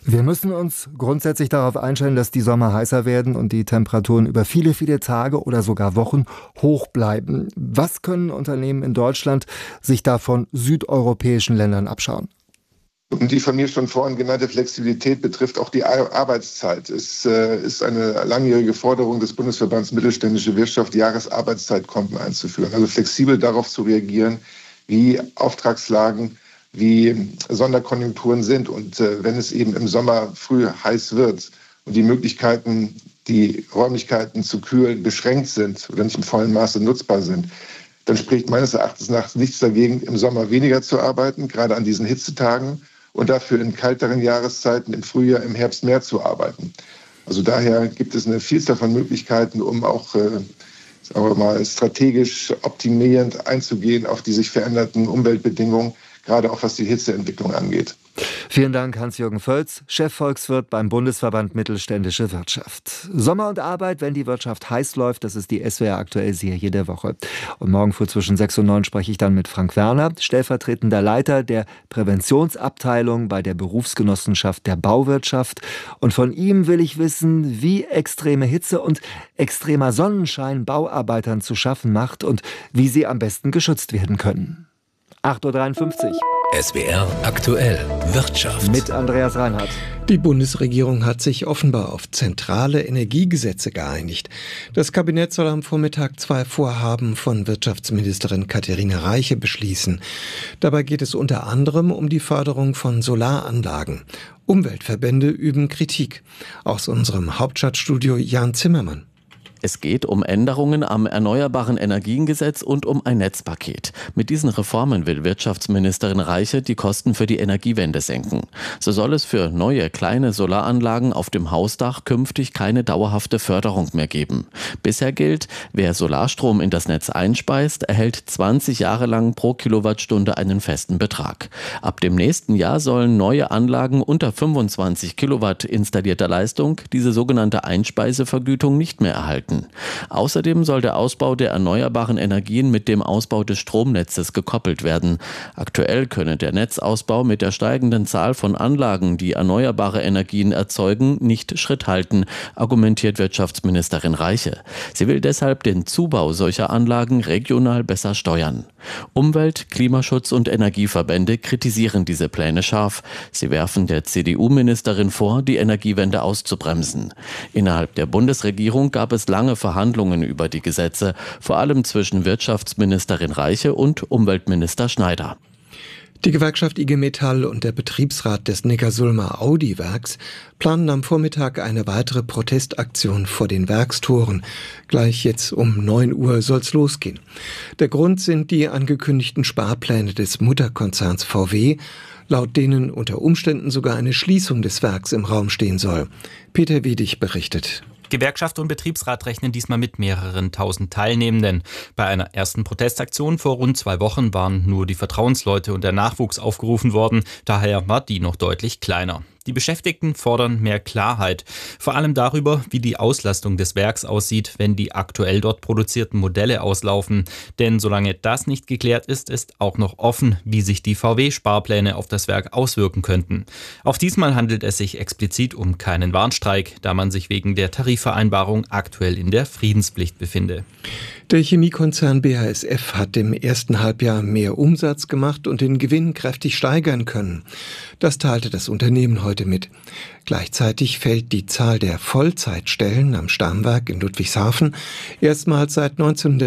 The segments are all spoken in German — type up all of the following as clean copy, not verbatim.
Wir müssen uns grundsätzlich darauf einstellen, dass die Sommer heißer werden und die Temperaturen über viele, viele Tage oder sogar Wochen hoch bleiben. Was können Unternehmen in Deutschland sich da von südeuropäischen Ländern abschauen? Und die von mir schon vorhin genannte Flexibilität betrifft auch die Arbeitszeit. Es ist eine langjährige Forderung des Bundesverbands Mittelständische Wirtschaft, Jahresarbeitszeitkonten einzuführen. Also flexibel darauf zu reagieren, wie Auftragslagen, wie Sonderkonjunkturen sind. Und wenn es eben im Sommer früh heiß wird und die Möglichkeiten, die Räumlichkeiten zu kühlen, beschränkt sind oder nicht im vollen Maße nutzbar sind, dann spricht meines Erachtens nach nichts dagegen, im Sommer weniger zu arbeiten, gerade an diesen Hitzetagen, und dafür in kalteren Jahreszeiten, im Frühjahr, im Herbst mehr zu arbeiten. Also daher gibt es eine Vielzahl von Möglichkeiten, um auch sagen wir mal, strategisch optimierend einzugehen auf die sich veränderten Umweltbedingungen, gerade auch was die Hitzeentwicklung angeht. Vielen Dank, Hans-Jürgen Völz, Chefvolkswirt beim Bundesverband Mittelständische Wirtschaft. Sommer und Arbeit, wenn die Wirtschaft heiß läuft, das ist die SWR aktuell Serie der Woche. Und morgen früh zwischen 6 und 9 spreche ich dann mit Frank Werner, stellvertretender Leiter der Präventionsabteilung bei der Berufsgenossenschaft der Bauwirtschaft. Und von ihm will ich wissen, wie extreme Hitze und extremer Sonnenschein Bauarbeitern zu schaffen macht und wie sie am besten geschützt werden können. 8.53 Uhr. SWR aktuell Wirtschaft. Mit Andreas Reinhardt. Die Bundesregierung hat sich offenbar auf zentrale Energiegesetze geeinigt. Das Kabinett soll am Vormittag 2 Vorhaben von Wirtschaftsministerin Katharina Reiche beschließen. Dabei geht es unter anderem um die Förderung von Solaranlagen. Umweltverbände üben Kritik. Aus unserem Hauptstadtstudio Jan Zimmermann. Es geht um Änderungen am Erneuerbaren Energiengesetz und um ein Netzpaket. Mit diesen Reformen will Wirtschaftsministerin Reiche die Kosten für die Energiewende senken. So soll es für neue kleine Solaranlagen auf dem Hausdach künftig keine dauerhafte Förderung mehr geben. Bisher gilt, wer Solarstrom in das Netz einspeist, erhält 20 Jahre lang pro Kilowattstunde einen festen Betrag. Ab dem nächsten Jahr sollen neue Anlagen unter 25 Kilowatt installierter Leistung diese sogenannte Einspeisevergütung nicht mehr erhalten. Außerdem soll der Ausbau der erneuerbaren Energien mit dem Ausbau des Stromnetzes gekoppelt werden. Aktuell könne der Netzausbau mit der steigenden Zahl von Anlagen, die erneuerbare Energien erzeugen, nicht Schritt halten, argumentiert Wirtschaftsministerin Reiche. Sie will deshalb den Zubau solcher Anlagen regional besser steuern. Umwelt-, Klimaschutz- und Energieverbände kritisieren diese Pläne scharf. Sie werfen der CDU-Ministerin vor, die Energiewende auszubremsen. Innerhalb der Bundesregierung gab es lange Verhandlungen über die Gesetze, vor allem zwischen Wirtschaftsministerin Reiche und Umweltminister Schneider. Die Gewerkschaft IG Metall und der Betriebsrat des Neckarsulmer Audi-Werks planen am Vormittag eine weitere Protestaktion vor den Werkstoren. Gleich jetzt um 9 Uhr soll's losgehen. Der Grund sind die angekündigten Sparpläne des Mutterkonzerns VW, laut denen unter Umständen sogar eine Schließung des Werks im Raum stehen soll. Peter Wiedich berichtet. Gewerkschaft und Betriebsrat rechnen diesmal mit mehreren tausend Teilnehmenden. Bei einer ersten Protestaktion vor rund 2 Wochen waren nur die Vertrauensleute und der Nachwuchs aufgerufen worden. Daher war die noch deutlich kleiner. Die Beschäftigten fordern mehr Klarheit, vor allem darüber, wie die Auslastung des Werks aussieht, wenn die aktuell dort produzierten Modelle auslaufen. Denn solange das nicht geklärt ist, ist auch noch offen, wie sich die VW-Sparpläne auf das Werk auswirken könnten. Auch diesmal handelt es sich explizit um keinen Warnstreik, da man sich wegen der Tarifvereinbarung aktuell in der Friedenspflicht befinde. Der Chemiekonzern BASF hat im ersten Halbjahr mehr Umsatz gemacht und den Gewinn kräftig steigern können. Das teilte das Unternehmen heute mit. Gleichzeitig fällt die Zahl der Vollzeitstellen am Stammwerk in Ludwigshafen erstmals seit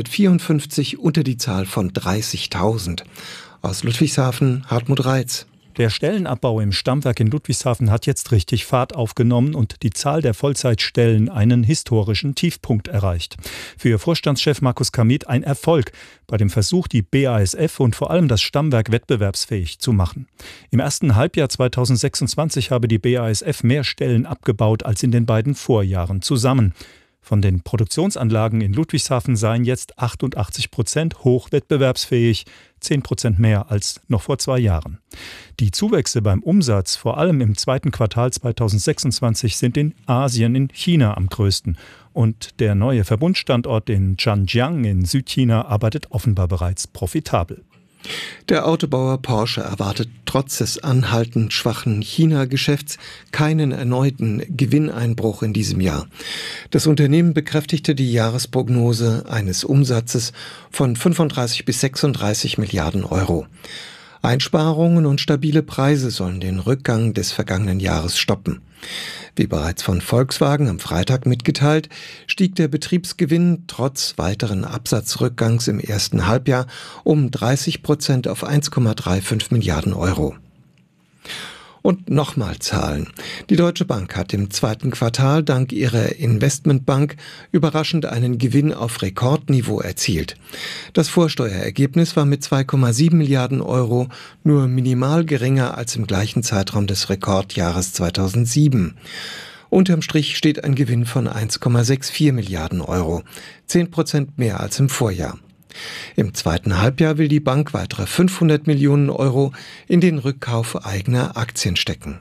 1954 unter die Zahl von 30.000. Aus Ludwigshafen Hartmut Reitz. Der Stellenabbau im Stammwerk in Ludwigshafen hat jetzt richtig Fahrt aufgenommen und die Zahl der Vollzeitstellen einen historischen Tiefpunkt erreicht. Für Vorstandschef Markus Kamit ein Erfolg bei dem Versuch, die BASF und vor allem das Stammwerk wettbewerbsfähig zu machen. Im ersten Halbjahr 2026 habe die BASF mehr Stellen abgebaut als in den beiden Vorjahren zusammen. Von den Produktionsanlagen in Ludwigshafen seien jetzt 88% hochwettbewerbsfähig, 10% mehr als noch vor 2 Jahren. Die Zuwächse beim Umsatz, vor allem im zweiten Quartal 2026, sind in Asien, in China am größten. Und der neue Verbundstandort in Zhanjiang in Südchina arbeitet offenbar bereits profitabel. Der Autobauer Porsche erwartet trotz des anhaltend schwachen China-Geschäfts keinen erneuten Gewinneinbruch in diesem Jahr. Das Unternehmen bekräftigte die Jahresprognose eines Umsatzes von 35 bis 36 Milliarden Euro. Einsparungen und stabile Preise sollen den Rückgang des vergangenen Jahres stoppen. Wie bereits von Volkswagen am Freitag mitgeteilt, stieg der Betriebsgewinn trotz weiteren Absatzrückgangs im ersten Halbjahr um 30% auf 1,35 Milliarden Euro. Und nochmal Zahlen. Die Deutsche Bank hat im zweiten Quartal dank ihrer Investmentbank überraschend einen Gewinn auf Rekordniveau erzielt. Das Vorsteuerergebnis war mit 2,7 Milliarden Euro nur minimal geringer als im gleichen Zeitraum des Rekordjahres 2007. Unterm Strich steht ein Gewinn von 1,64 Milliarden Euro, 10% mehr als im Vorjahr. Im zweiten Halbjahr will die Bank weitere 500 Millionen Euro in den Rückkauf eigener Aktien stecken.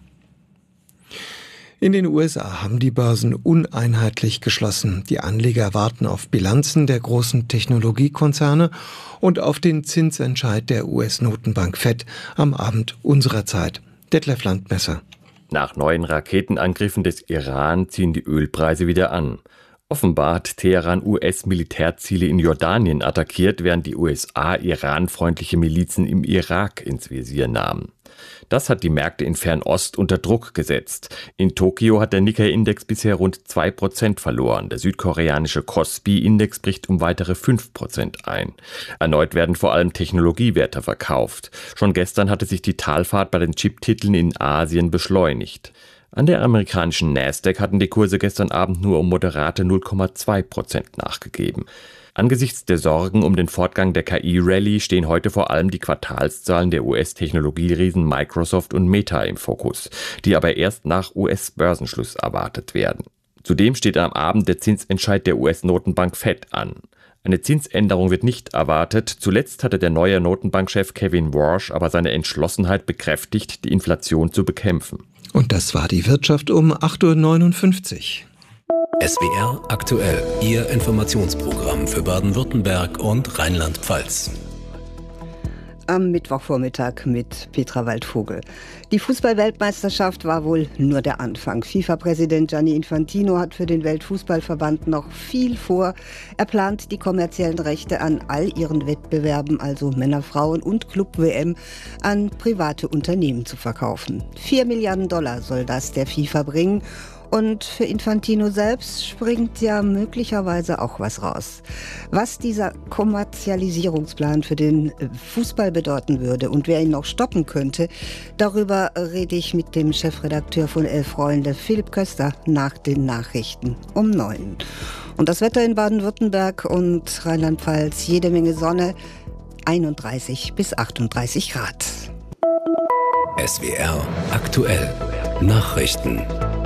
In den USA haben die Börsen uneinheitlich geschlossen. Die Anleger warten auf Bilanzen der großen Technologiekonzerne und auf den Zinsentscheid der US-Notenbank FED am Abend unserer Zeit. Detlef Landmesser. Nach neuen Raketenangriffen des Iran ziehen die Ölpreise wieder an. Offenbar hat Teheran US-Militärziele in Jordanien attackiert, während die USA iranfreundliche Milizen im Irak ins Visier nahmen. Das hat die Märkte in Fernost unter Druck gesetzt. In Tokio hat der Nikkei-Index bisher rund 2% verloren. Der südkoreanische Kospi-Index bricht um weitere 5% ein. Erneut werden vor allem Technologiewerte verkauft. Schon gestern hatte sich die Talfahrt bei den Chip-Titeln in Asien beschleunigt. An der amerikanischen Nasdaq hatten die Kurse gestern Abend nur um moderate 0,2% nachgegeben. Angesichts der Sorgen um den Fortgang der KI-Rallye stehen heute vor allem die Quartalszahlen der US-Technologieriesen Microsoft und Meta im Fokus, die aber erst nach US-Börsenschluss erwartet werden. Zudem steht am Abend der Zinsentscheid der US-Notenbank FED an. Eine Zinsänderung wird nicht erwartet. Zuletzt hatte der neue Notenbankchef Kevin Warsh aber seine Entschlossenheit bekräftigt, die Inflation zu bekämpfen. Und das war die Wirtschaft um 8.59 Uhr. SWR aktuell, Ihr Informationsprogramm für Baden-Württemberg und Rheinland-Pfalz. Am Mittwochvormittag mit Petra Waldvogel. Die Fußball-Weltmeisterschaft war wohl nur der Anfang. FIFA-Präsident Gianni Infantino hat für den Weltfußballverband noch viel vor. Er plant, die kommerziellen Rechte an all ihren Wettbewerben, also Männer, Frauen und Club-WM, an private Unternehmen zu verkaufen. $4 Milliarden soll das der FIFA bringen. Und für Infantino selbst springt ja möglicherweise auch was raus. Was dieser Kommerzialisierungsplan für den Fußball bedeuten würde und wer ihn noch stoppen könnte, darüber rede ich mit dem Chefredakteur von Elf Freunde, Philipp Köster, nach den Nachrichten um 9. Und das Wetter in Baden-Württemberg und Rheinland-Pfalz, jede Menge Sonne, 31 bis 38 Grad. SWR aktuell, Nachrichten.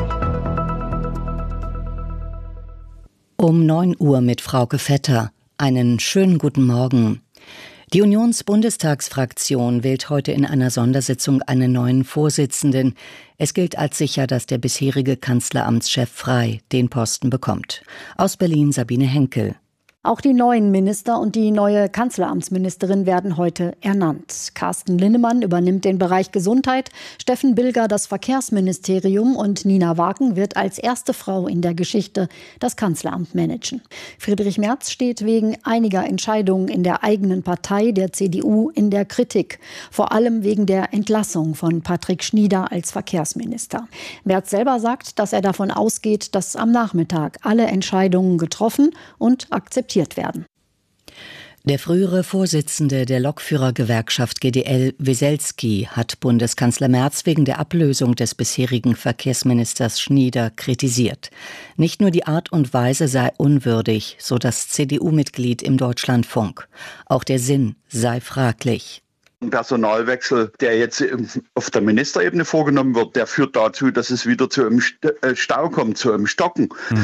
Um 9 Uhr mit Frauke Vetter. Einen schönen guten Morgen. Die Unionsbundestagsfraktion wählt heute in einer Sondersitzung einen neuen Vorsitzenden. Es gilt als sicher, dass der bisherige Kanzleramtschef Frey den Posten bekommt. Aus Berlin Sabine Henkel. Auch die neuen Minister und die neue Kanzleramtsministerin werden heute ernannt. Carsten Linnemann übernimmt den Bereich Gesundheit, Steffen Bilger das Verkehrsministerium und Nina Wagen wird als erste Frau in der Geschichte das Kanzleramt managen. Friedrich Merz steht wegen einiger Entscheidungen in der eigenen Partei, der CDU, in der Kritik. Vor allem wegen der Entlassung von Patrick Schnieder als Verkehrsminister. Merz selber sagt, dass er davon ausgeht, dass am Nachmittag alle Entscheidungen getroffen und akzeptiert werden. Der frühere Vorsitzende der Lokführergewerkschaft GDL, Weselski, hat Bundeskanzler Merz wegen der Ablösung des bisherigen Verkehrsministers Schnieder kritisiert. Nicht nur die Art und Weise sei unwürdig, so das CDU-Mitglied im Deutschlandfunk. Auch der Sinn sei fraglich. Ein Personalwechsel, der jetzt auf der Ministerebene vorgenommen wird, der führt dazu, dass es wieder zu einem Stau kommt, zu einem Stocken.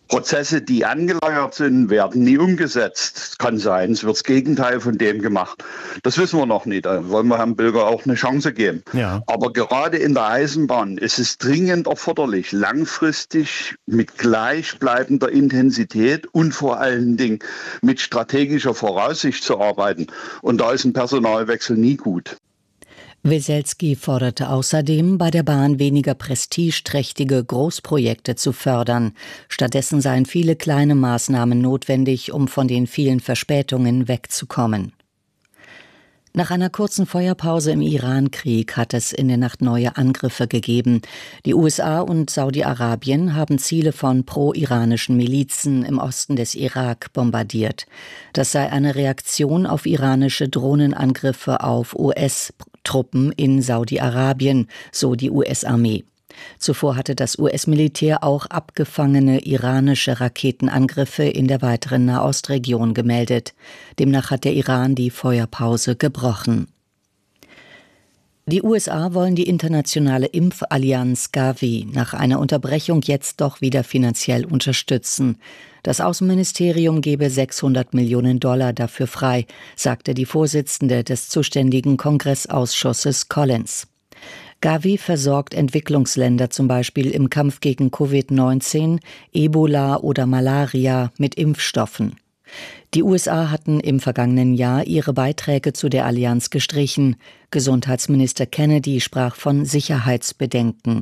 Prozesse, die angeleiert sind, werden nie umgesetzt. Es kann sein, es wird das Gegenteil von dem gemacht. Das wissen wir noch nicht. Da wollen wir Herrn Bilger auch eine Chance geben. Ja. Aber gerade in der Eisenbahn ist es dringend erforderlich, langfristig mit gleichbleibender Intensität und vor allen Dingen mit strategischer Voraussicht zu arbeiten. Und da ist ein Personalwechsel nie gut. Weselski forderte außerdem, bei der Bahn weniger prestigeträchtige Großprojekte zu fördern. Stattdessen seien viele kleine Maßnahmen notwendig, um von den vielen Verspätungen wegzukommen. Nach einer kurzen Feuerpause im Iran-Krieg hat es in der Nacht neue Angriffe gegeben. Die USA und Saudi-Arabien haben Ziele von pro-iranischen Milizen im Osten des Irak bombardiert. Das sei eine Reaktion auf iranische Drohnenangriffe auf US-Truppen in Saudi-Arabien, so die US-Armee. Zuvor hatte das US-Militär auch abgefangene iranische Raketenangriffe in der weiteren Nahostregion gemeldet. Demnach hat der Iran die Feuerpause gebrochen. Die USA wollen die internationale Impfallianz Gavi nach einer Unterbrechung jetzt doch wieder finanziell unterstützen. Das Außenministerium gebe $600 Millionen dafür frei, sagte die Vorsitzende des zuständigen Kongressausschusses Collins. Gavi versorgt Entwicklungsländer zum Beispiel im Kampf gegen Covid-19, Ebola oder Malaria mit Impfstoffen. Die USA hatten im vergangenen Jahr ihre Beiträge zu der Allianz gestrichen. Gesundheitsminister Kennedy sprach von Sicherheitsbedenken.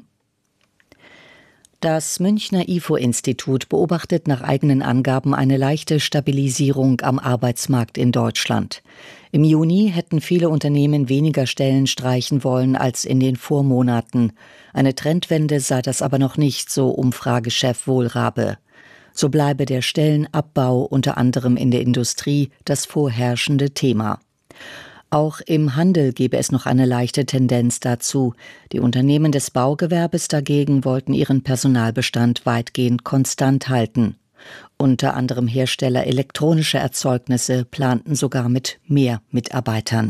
Das Münchner IFO-Institut beobachtet nach eigenen Angaben eine leichte Stabilisierung am Arbeitsmarkt in Deutschland. Im Juni hätten viele Unternehmen weniger Stellen streichen wollen als in den Vormonaten. Eine Trendwende sei das aber noch nicht, so Umfragechef Wohlrabe. So bleibe der Stellenabbau unter anderem in der Industrie das vorherrschende Thema. Auch im Handel gebe es noch eine leichte Tendenz dazu. Die Unternehmen des Baugewerbes dagegen wollten ihren Personalbestand weitgehend konstant halten. Unter anderem Hersteller elektronischer Erzeugnisse planten sogar mit mehr Mitarbeitern.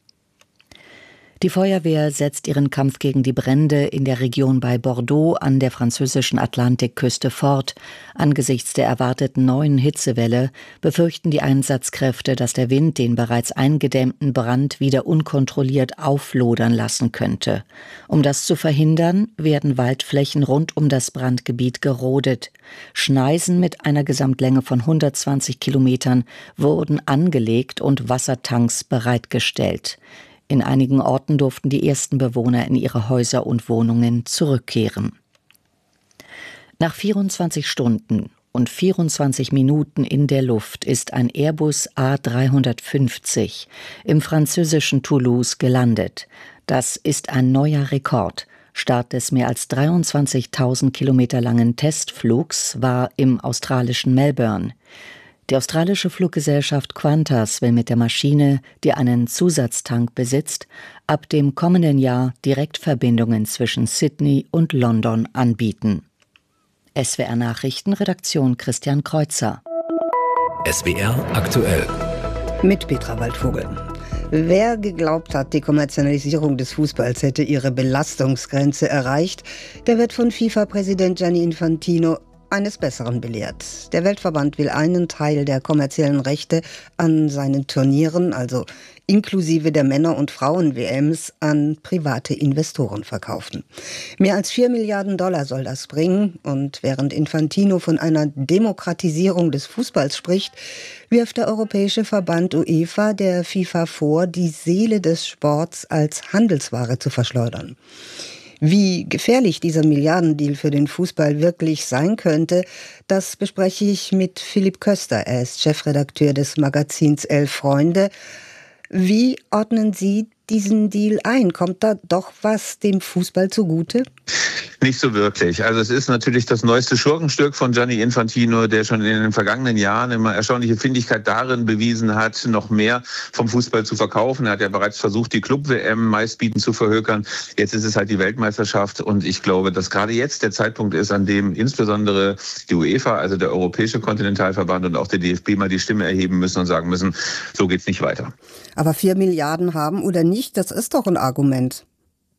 Die Feuerwehr setzt ihren Kampf gegen die Brände in der Region bei Bordeaux an der französischen Atlantikküste fort. Angesichts der erwarteten neuen Hitzewelle befürchten die Einsatzkräfte, dass der Wind den bereits eingedämmten Brand wieder unkontrolliert auflodern lassen könnte. Um das zu verhindern, werden Waldflächen rund um das Brandgebiet gerodet. Schneisen mit einer Gesamtlänge von 120 Kilometern wurden angelegt und Wassertanks bereitgestellt. In einigen Orten durften die ersten Bewohner in ihre Häuser und Wohnungen zurückkehren. Nach 24 Stunden und 24 Minuten in der Luft ist ein Airbus A350 im französischen Toulouse gelandet. Das ist ein neuer Rekord. Start des mehr als 23.000 Kilometer langen Testflugs war im australischen Melbourne. Die australische Fluggesellschaft Qantas will mit der Maschine, die einen Zusatztank besitzt, ab dem kommenden Jahr Direktverbindungen zwischen Sydney und London anbieten. SWR Nachrichten, Redaktion Christian Kreuzer. SWR aktuell. Mit Petra Waldvogel. Wer geglaubt hat, die Kommerzialisierung des Fußballs hätte ihre Belastungsgrenze erreicht, der wird von FIFA-Präsident Gianni Infantino eines Besseren belehrt. Der Weltverband will einen Teil der kommerziellen Rechte an seinen Turnieren, also inklusive der Männer- und Frauen-WMs, an private Investoren verkaufen. Mehr als $4 Milliarden soll das bringen. Und während Infantino von einer Demokratisierung des Fußballs spricht, wirft der Europäische Verband UEFA der FIFA vor, die Seele des Sports als Handelsware zu verschleudern. Wie gefährlich dieser Milliardendeal für den Fußball wirklich sein könnte, das bespreche ich mit Philipp Köster. Er ist Chefredakteur des Magazins 11 Freunde. Wie ordnen Sie diesen Deal ein? Kommt da doch was dem Fußball zugute? Nicht so wirklich. Also es ist natürlich das neueste Schurkenstück von Gianni Infantino, der schon in den vergangenen Jahren immer erstaunliche Findigkeit darin bewiesen hat, noch mehr vom Fußball zu verkaufen. Er hat ja bereits versucht, die Club-WM meistbietend zu verhökern. Jetzt ist es halt die Weltmeisterschaft und ich glaube, dass gerade jetzt der Zeitpunkt ist, an dem insbesondere die UEFA, also der Europäische Kontinentalverband und auch der DFB mal die Stimme erheben müssen und sagen müssen, so geht's nicht weiter. Aber 4 Milliarden haben oder nicht, das ist doch ein Argument.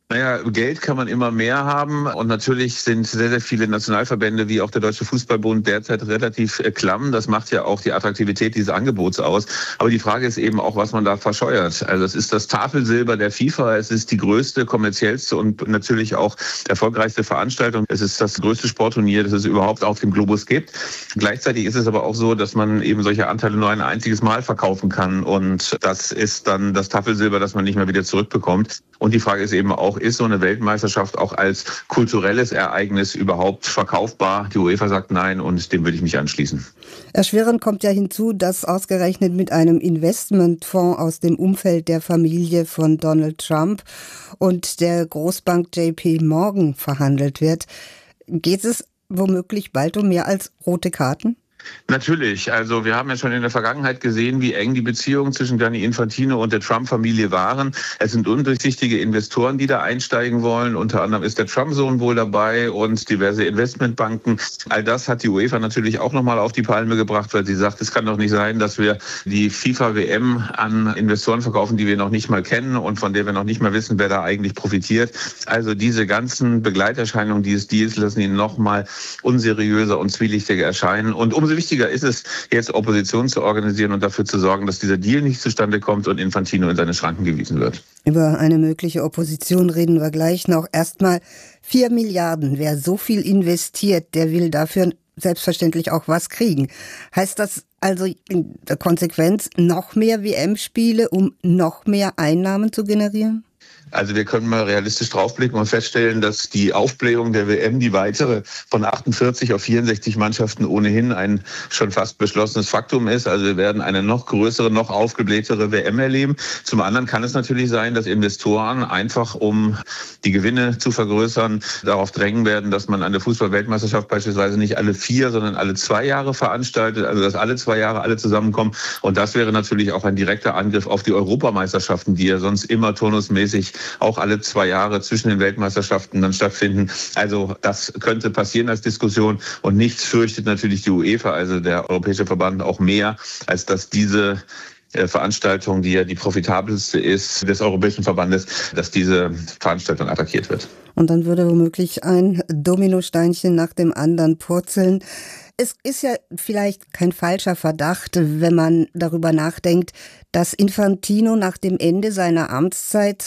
Naja, Geld kann man immer mehr haben und natürlich sind sehr, sehr viele Nationalverbände wie auch der Deutsche Fußballbund derzeit relativ klamm. Das macht ja auch die Attraktivität dieses Angebots aus. Aber die Frage ist eben auch, was man da verscheuert. Also es ist das Tafelsilber der FIFA, es ist die größte, kommerziellste und natürlich auch erfolgreichste Veranstaltung. Es ist das größte Sportturnier, das es überhaupt auf dem Globus gibt. Gleichzeitig ist es aber auch so, dass man eben solche Anteile nur ein einziges Mal verkaufen kann und das ist dann das Tafelsilber, das man nicht mehr wieder zurückbekommt. Und die Frage ist eben auch, ist so eine Weltmeisterschaft auch als kulturelles Ereignis überhaupt verkaufbar? Die UEFA sagt nein und dem würde ich mich anschließen. Erschwerend kommt ja hinzu, dass ausgerechnet mit einem Investmentfonds aus dem Umfeld der Familie von Donald Trump und der Großbank JP Morgan verhandelt wird. Geht es womöglich bald um mehr als rote Karten? Natürlich. Also wir haben ja schon in der Vergangenheit gesehen, wie eng die Beziehungen zwischen Gianni Infantino und der Trump-Familie waren. Es sind undurchsichtige Investoren, die da einsteigen wollen. Unter anderem ist der Trump-Sohn wohl dabei und diverse Investmentbanken. All das hat die UEFA natürlich auch nochmal auf die Palme gebracht, weil sie sagt, es kann doch nicht sein, dass wir die FIFA-WM an Investoren verkaufen, die wir noch nicht mal kennen und von der wir noch nicht mal wissen, wer da eigentlich profitiert. Also diese ganzen Begleiterscheinungen dieses Deals lassen ihn nochmal unseriöser und zwielichtiger erscheinen. Und umso wichtiger ist es, jetzt Opposition zu organisieren und dafür zu sorgen, dass dieser Deal nicht zustande kommt und Infantino in seine Schranken gewiesen wird. Über eine mögliche Opposition reden wir gleich noch. Erstmal 4 Milliarden. Wer so viel investiert, der will dafür selbstverständlich auch was kriegen. Heißt das also in der Konsequenz noch mehr WM-Spiele, um noch mehr Einnahmen zu generieren? Also wir können mal realistisch draufblicken und feststellen, dass die Aufblähung der WM, die weitere von 48 auf 64 Mannschaften ohnehin ein schon fast beschlossenes Faktum ist. Also wir werden eine noch größere, noch aufgeblähtere WM erleben. Zum anderen kann es natürlich sein, dass Investoren einfach, um die Gewinne zu vergrößern, darauf drängen werden, dass man eine Fußball-Weltmeisterschaft beispielsweise nicht alle 4, sondern alle 2 Jahre veranstaltet. Also dass alle 2 Jahre alle zusammenkommen. Und das wäre natürlich auch ein direkter Angriff auf die Europameisterschaften, die ja sonst immer turnusmäßig auch alle 2 Jahre zwischen den Weltmeisterschaften dann stattfinden. Also das könnte passieren als Diskussion und nichts fürchtet natürlich die UEFA, also der Europäische Verband, auch mehr, als dass diese Veranstaltung, die ja die profitabelste ist des Europäischen Verbandes, dass diese Veranstaltung attackiert wird. Und dann würde womöglich ein Dominosteinchen nach dem anderen purzeln. Es ist ja vielleicht kein falscher Verdacht, wenn man darüber nachdenkt, dass Infantino nach dem Ende seiner Amtszeit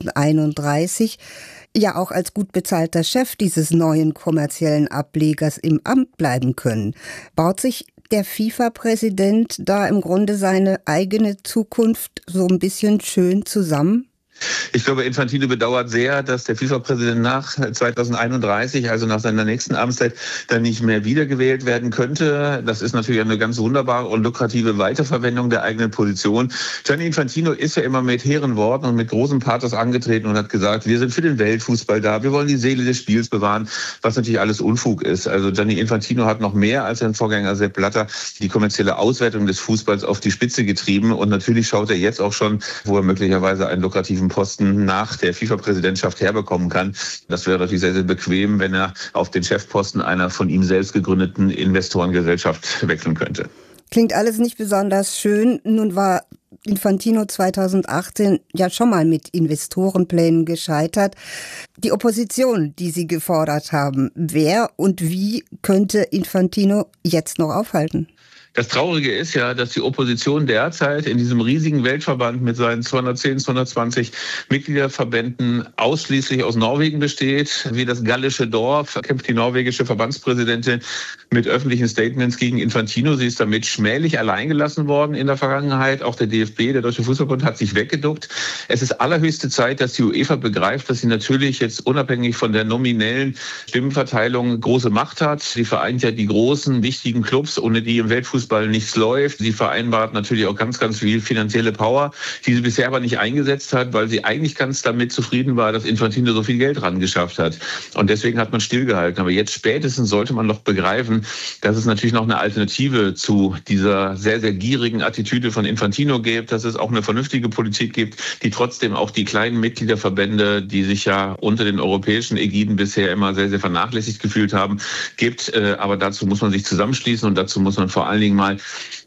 2031 ja auch als gut bezahlter Chef dieses neuen kommerziellen Ablegers im Amt bleiben können. Baut sich der FIFA-Präsident da im Grunde seine eigene Zukunft so ein bisschen schön zusammen? Ich glaube, Infantino bedauert sehr, dass der FIFA-Präsident nach 2031, also nach seiner nächsten Amtszeit, dann nicht mehr wiedergewählt werden könnte. Das ist natürlich eine ganz wunderbare und lukrative Weiterverwendung der eigenen Position. Gianni Infantino ist ja immer mit hehren Worten und mit großem Pathos angetreten und hat gesagt, wir sind für den Weltfußball da, wir wollen die Seele des Spiels bewahren, was natürlich alles Unfug ist. Also Gianni Infantino hat noch mehr als sein Vorgänger Sepp Blatter die kommerzielle Auswertung des Fußballs auf die Spitze getrieben und natürlich schaut er jetzt auch schon, wo er möglicherweise einen lukrativen Posten nach der FIFA-Präsidentschaft herbekommen kann. Das wäre natürlich sehr, sehr bequem, wenn er auf den Chefposten einer von ihm selbst gegründeten Investorengesellschaft wechseln könnte. Klingt alles nicht besonders schön. Nun war Infantino 2018 ja schon mal mit Investorenplänen gescheitert. Die Opposition, die Sie gefordert haben, wer und wie könnte Infantino jetzt noch aufhalten? Das Traurige ist ja, dass die Opposition derzeit in diesem riesigen Weltverband mit seinen 210, 220 Mitgliederverbänden ausschließlich aus Norwegen besteht. Wie das gallische Dorf kämpft die norwegische Verbandspräsidentin mit öffentlichen Statements gegen Infantino. Sie ist damit schmählich alleingelassen worden in der Vergangenheit. Auch der DFB, der Deutsche Fußballbund, hat sich weggeduckt. Es ist allerhöchste Zeit, dass die UEFA begreift, dass sie natürlich jetzt unabhängig von der nominellen Stimmenverteilung große Macht hat. Sie vereint ja die großen, wichtigen Clubs, ohne die im Weltfußball nichts läuft. Sie vereinbart natürlich auch ganz, ganz viel finanzielle Power, die sie bisher aber nicht eingesetzt hat, weil sie eigentlich ganz damit zufrieden war, dass Infantino so viel Geld ran geschafft hat. Und deswegen hat man stillgehalten. Aber jetzt spätestens sollte man doch begreifen, dass es natürlich noch eine Alternative zu dieser sehr, sehr gierigen Attitüde von Infantino gibt, dass es auch eine vernünftige Politik gibt, die trotzdem auch die kleinen Mitgliederverbände, die sich ja unter den europäischen Ägiden bisher immer sehr, sehr vernachlässigt gefühlt haben, gibt. Aber dazu muss man sich zusammenschließen und dazu muss man vor allen Dingen Dingen mal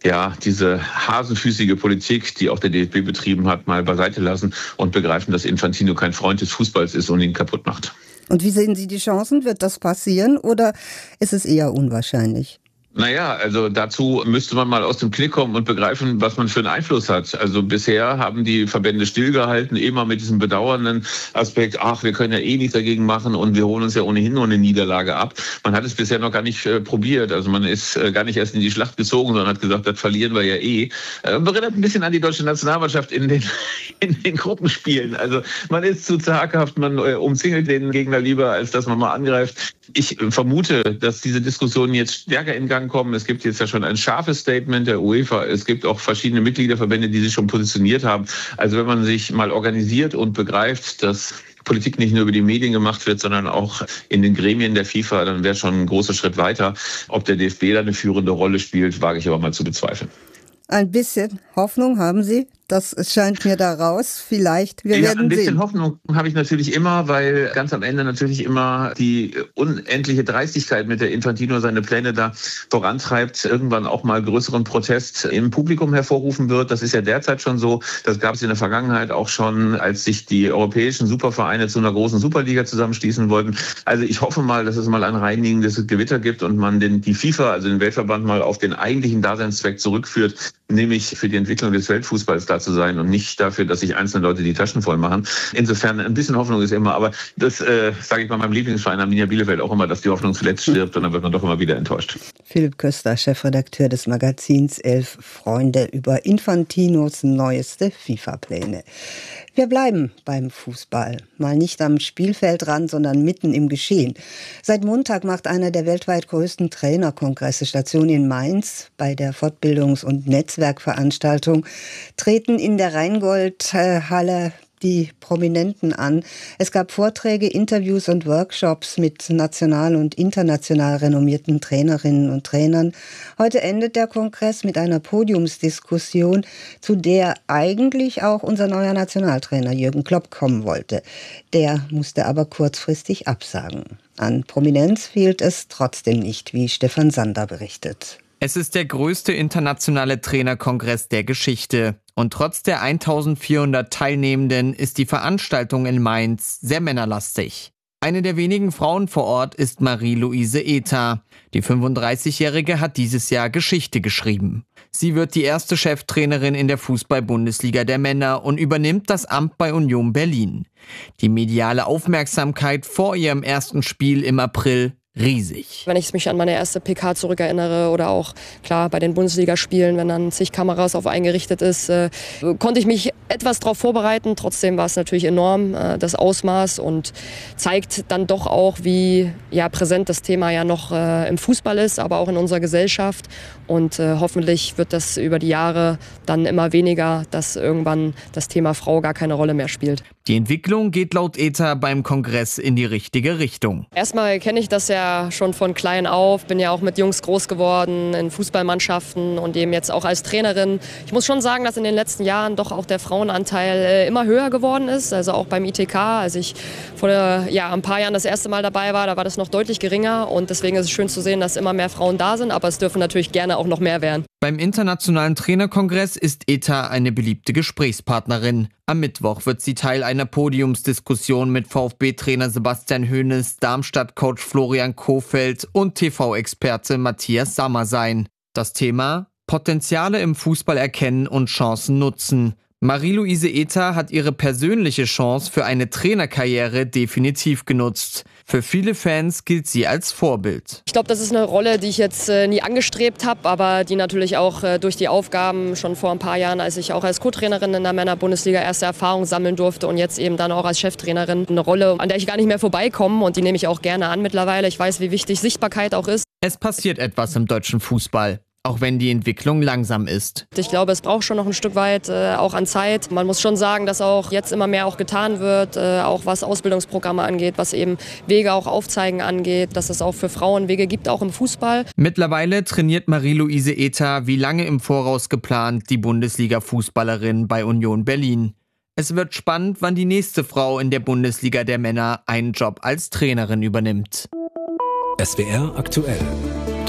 diese hasenfüßige Politik, die auch der DFB betrieben hat, mal beiseite lassen und begreifen, dass Infantino kein Freund des Fußballs ist und ihn kaputt macht. Und wie sehen Sie die Chancen? Wird das passieren oder ist es eher unwahrscheinlich? Naja, also dazu müsste man mal aus dem Knick kommen und begreifen, was man für einen Einfluss hat. Also bisher haben die Verbände stillgehalten, immer mit diesem bedauernden Aspekt, wir können ja nichts dagegen machen und wir holen uns ja ohnehin nur eine Niederlage ab. Man hat es bisher noch gar nicht probiert. Also man ist gar nicht erst in die Schlacht gezogen, sondern hat gesagt, das verlieren wir ja erinnert ein bisschen an die deutsche Nationalmannschaft in den Gruppenspielen. Also man ist zu zaghaft, man umzingelt den Gegner lieber, als dass man mal angreift. Ich vermute, dass diese Diskussionen jetzt stärker in Gang kommen. Es gibt jetzt ja schon ein scharfes Statement der UEFA. Es gibt auch verschiedene Mitgliederverbände, die sich schon positioniert haben. Also wenn man sich mal organisiert und begreift, dass Politik nicht nur über die Medien gemacht wird, sondern auch in den Gremien der FIFA, dann wäre schon ein großer Schritt weiter. Ob der DFB da eine führende Rolle spielt, wage ich aber mal zu bezweifeln. Ein bisschen Hoffnung haben Sie? Das scheint mir da raus. Vielleicht, wir werden sehen. Ein bisschen Hoffnung habe ich natürlich immer, weil ganz am Ende natürlich immer die unendliche Dreistigkeit, mit der Infantino seine Pläne da vorantreibt, irgendwann auch mal größeren Protest im Publikum hervorrufen wird. Das ist ja derzeit schon so. Das gab es in der Vergangenheit auch schon, als sich die europäischen Supervereine zu einer großen Superliga zusammenschließen wollten. Also ich hoffe mal, dass es mal ein reinigendes Gewitter gibt und man die FIFA, also den Weltverband, mal auf den eigentlichen Daseinszweck zurückführt, nämlich für die Entwicklung des Weltfußballs da zu sein und nicht dafür, dass sich einzelne Leute die Taschen voll machen. Insofern ein bisschen Hoffnung ist immer, aber das sage ich bei meinem Lieblingsverein Arminia Bielefeld auch immer, dass die Hoffnung zuletzt stirbt und dann wird man doch immer wieder enttäuscht. Philipp Köster, Chefredakteur des Magazins 11 Freunde, über Infantinos neueste FIFA-Pläne. Wir bleiben beim Fußball. Mal nicht am Spielfeldrand, sondern mitten im Geschehen. Seit Montag macht einer der weltweit größten Trainerkongresse Station in Mainz. Bei der Fortbildungs- und Netzwerkveranstaltung treten in der Rheingold-Halle die Prominenten an. Es gab Vorträge, Interviews und Workshops mit national und international renommierten Trainerinnen und Trainern. Heute endet der Kongress mit einer Podiumsdiskussion, zu der eigentlich auch unser neuer Nationaltrainer Jürgen Klopp kommen wollte. Der musste aber kurzfristig absagen. An Prominenz fehlt es trotzdem nicht, wie Stefan Sander berichtet. Es ist der größte internationale Trainerkongress der Geschichte. Und trotz der 1400 Teilnehmenden ist die Veranstaltung in Mainz sehr männerlastig. Eine der wenigen Frauen vor Ort ist Marie-Louise Ether. Die 35-Jährige hat dieses Jahr Geschichte geschrieben. Sie wird die erste Cheftrainerin in der Fußball-Bundesliga der Männer und übernimmt das Amt bei Union Berlin. Die mediale Aufmerksamkeit vor ihrem ersten Spiel im April riesig. Wenn ich mich an meine erste PK zurückerinnere oder auch klar bei den Bundesligaspielen, wenn dann zig Kameras auf einen gerichtet ist, konnte ich mich etwas darauf vorbereiten. Trotzdem war es natürlich enorm, das Ausmaß, und zeigt dann doch auch, wie präsent das Thema ja noch im Fußball ist, aber auch in unserer Gesellschaft. Und hoffentlich wird das über die Jahre dann immer weniger, dass irgendwann das Thema Frau gar keine Rolle mehr spielt. Die Entwicklung geht laut Ether beim Kongress in die richtige Richtung. Erstmal kenne ich das ja schon von klein auf, bin ja auch mit Jungs groß geworden in Fußballmannschaften und eben jetzt auch als Trainerin. Ich muss schon sagen, dass in den letzten Jahren doch auch der Frauenanteil immer höher geworden ist, also auch beim ITK. Als ich vor ein paar Jahren das erste Mal dabei war, da war das noch deutlich geringer, und deswegen ist es schön zu sehen, dass immer mehr Frauen da sind, aber es dürfen natürlich gerne auch noch mehr werden. Beim Internationalen Trainerkongress ist Ether eine beliebte Gesprächspartnerin. Am Mittwoch wird sie Teil einer Podiumsdiskussion mit VfB-Trainer Sebastian Hoeneß, Darmstadt-Coach Florian Kohfeldt und TV-Experte Matthias Sammer sein. Das Thema: Potenziale im Fußball erkennen und Chancen nutzen. Marie-Louise Ether hat ihre persönliche Chance für eine Trainerkarriere definitiv genutzt. Für viele Fans gilt sie als Vorbild. Ich glaube, das ist eine Rolle, die ich jetzt nie angestrebt habe, aber die natürlich auch durch die Aufgaben schon vor ein paar Jahren, als ich auch als Co-Trainerin in der Männer-Bundesliga erste Erfahrung sammeln durfte und jetzt eben dann auch als Cheftrainerin, eine Rolle, an der ich gar nicht mehr vorbeikomme, und die nehme ich auch gerne an mittlerweile. Ich weiß, wie wichtig Sichtbarkeit auch ist. Es passiert etwas im deutschen Fußball, auch wenn die Entwicklung langsam ist. Ich glaube, es braucht schon noch ein Stück weit auch an Zeit. Man muss schon sagen, dass auch jetzt immer mehr auch getan wird, auch was Ausbildungsprogramme angeht, was eben Wege auch aufzeigen angeht, dass es auch für Frauen Wege gibt, auch im Fußball. Mittlerweile trainiert Marie-Louise Ether wie lange im Voraus geplant die Bundesliga-Fußballerin bei Union Berlin. Es wird spannend, wann die nächste Frau in der Bundesliga der Männer einen Job als Trainerin übernimmt. SWR aktuell.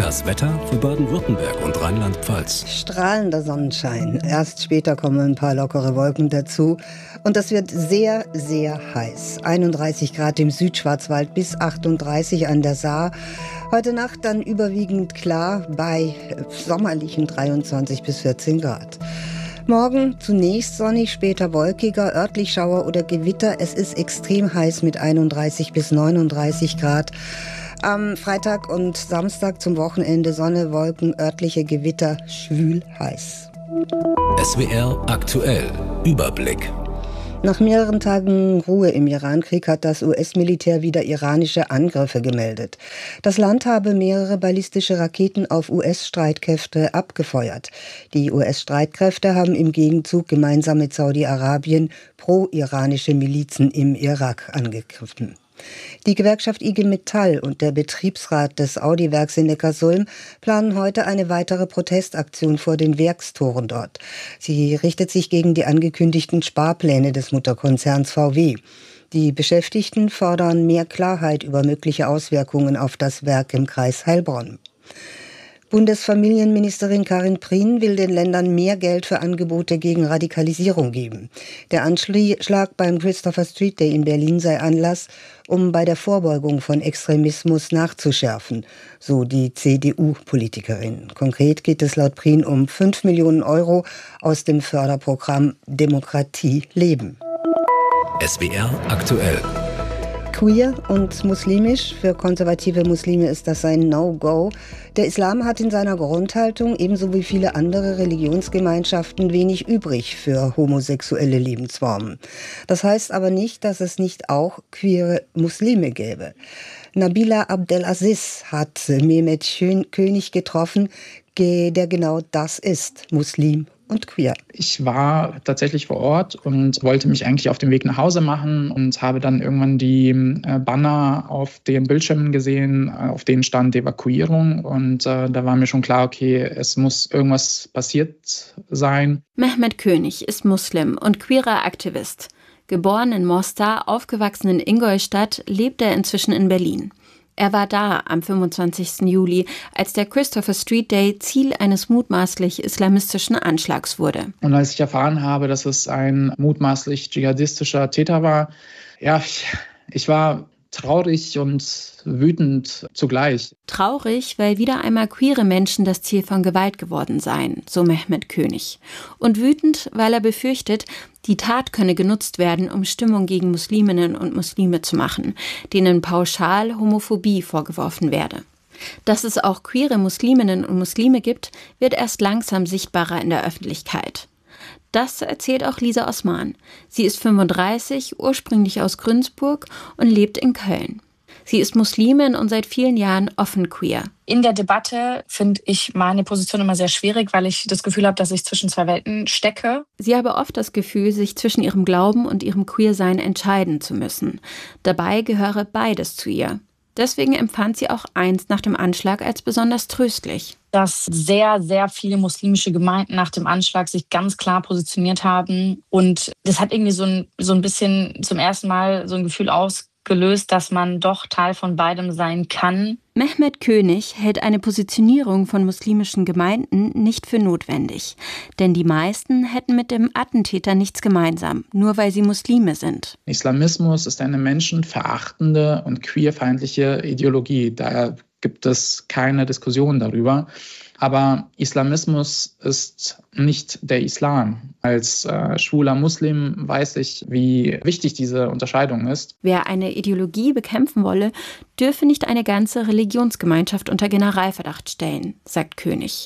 Das Wetter für Baden-Württemberg und Rheinland-Pfalz. Strahlender Sonnenschein. Erst später kommen ein paar lockere Wolken dazu. Und das wird sehr, sehr heiß. 31 Grad im Südschwarzwald bis 38 an der Saar. Heute Nacht dann überwiegend klar bei sommerlichen 23 bis 14 Grad. Morgen zunächst sonnig, später wolkiger, örtlich Schauer oder Gewitter. Es ist extrem heiß mit 31 bis 39 Grad. Am Freitag und Samstag zum Wochenende Sonne, Wolken, örtliche Gewitter, schwül heiß. SWR aktuell. Überblick. Nach mehreren Tagen Ruhe im Irankrieg hat das US-Militär wieder iranische Angriffe gemeldet. Das Land habe mehrere ballistische Raketen auf US-Streitkräfte abgefeuert. Die US-Streitkräfte haben im Gegenzug gemeinsam mit Saudi-Arabien pro-iranische Milizen im Irak angegriffen. Die Gewerkschaft IG Metall und der Betriebsrat des Audi-Werks in Neckarsulm planen heute eine weitere Protestaktion vor den Werkstoren dort. Sie richtet sich gegen die angekündigten Sparpläne des Mutterkonzerns VW. Die Beschäftigten fordern mehr Klarheit über mögliche Auswirkungen auf das Werk im Kreis Heilbronn. Bundesfamilienministerin Karin Prien will den Ländern mehr Geld für Angebote gegen Radikalisierung geben. Der Anschlag beim Christopher Street Day in Berlin sei Anlass, um bei der Vorbeugung von Extremismus nachzuschärfen, so die CDU-Politikerin. Konkret geht es laut Prien um 5 Millionen Euro aus dem Förderprogramm Demokratie leben. SWR aktuell. Queer und muslimisch. Für konservative Muslime ist das ein No-Go. Der Islam hat in seiner Grundhaltung ebenso wie viele andere Religionsgemeinschaften wenig übrig für homosexuelle Lebensformen. Das heißt aber nicht, dass es nicht auch queere Muslime gäbe. Nabila Abdelaziz hat Mehmet König getroffen, der genau das ist, Muslim und queer. Ich war tatsächlich vor Ort und wollte mich eigentlich auf den Weg nach Hause machen und habe dann irgendwann die Banner auf den Bildschirmen gesehen, auf denen stand Evakuierung, und da war mir schon klar, okay, es muss irgendwas passiert sein. Mehmet König ist Muslim und queerer Aktivist. Geboren in Mostar, aufgewachsen in Ingolstadt, lebt er inzwischen in Berlin. Er war da am 25. Juli, als der Christopher Street Day Ziel eines mutmaßlich islamistischen Anschlags wurde. Und als ich erfahren habe, dass es ein mutmaßlich dschihadistischer Täter war, ja, ich war traurig und wütend zugleich. Traurig, weil wieder einmal queere Menschen das Ziel von Gewalt geworden seien, so Mehmet König. Und wütend, weil er befürchtet, die Tat könne genutzt werden, um Stimmung gegen Musliminnen und Muslime zu machen, denen pauschal Homophobie vorgeworfen werde. Dass es auch queere Musliminnen und Muslime gibt, wird erst langsam sichtbarer in der Öffentlichkeit. Das erzählt auch Lisa Osman. Sie ist 35, ursprünglich aus Günzburg und lebt in Köln. Sie ist Muslimin und seit vielen Jahren offen queer. In der Debatte finde ich meine Position immer sehr schwierig, weil ich das Gefühl habe, dass ich zwischen zwei Welten stecke. Sie habe oft das Gefühl, sich zwischen ihrem Glauben und ihrem Queersein entscheiden zu müssen. Dabei gehöre beides zu ihr. Deswegen empfand sie auch einst nach dem Anschlag als besonders tröstlich. Dass sehr, sehr viele muslimische Gemeinden nach dem Anschlag sich ganz klar positioniert haben. Und das hat irgendwie so ein bisschen zum ersten Mal so ein Gefühl ausgelöst, dass man doch Teil von beidem sein kann. Mehmet König hält eine Positionierung von muslimischen Gemeinden nicht für notwendig. Denn die meisten hätten mit dem Attentäter nichts gemeinsam, nur weil sie Muslime sind. Islamismus ist eine menschenverachtende und queerfeindliche Ideologie. Da gibt es keine Diskussion darüber. Aber Islamismus ist nicht der Islam. Als schwuler Muslim weiß ich, wie wichtig diese Unterscheidung ist. Wer eine Ideologie bekämpfen wolle, dürfe nicht eine ganze Religionsgemeinschaft unter Generalverdacht stellen, sagt König.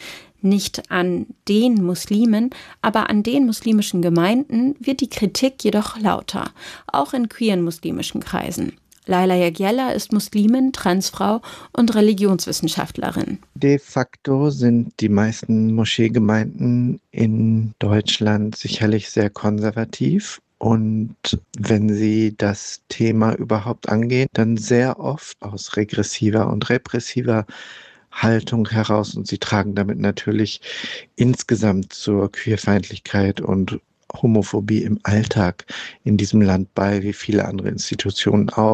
Nicht an den Muslimen, aber an den muslimischen Gemeinden wird die Kritik jedoch lauter, auch in queeren muslimischen Kreisen. Laila Yagyella ist Muslimin, Transfrau und Religionswissenschaftlerin. De facto sind die meisten Moscheegemeinden in Deutschland sicherlich sehr konservativ. Und wenn sie das Thema überhaupt angehen, dann sehr oft aus regressiver und repressiver Haltung heraus. Und sie tragen damit natürlich insgesamt zur Queerfeindlichkeit und Homophobie im Alltag in diesem Land bei, wie viele andere Institutionen auch.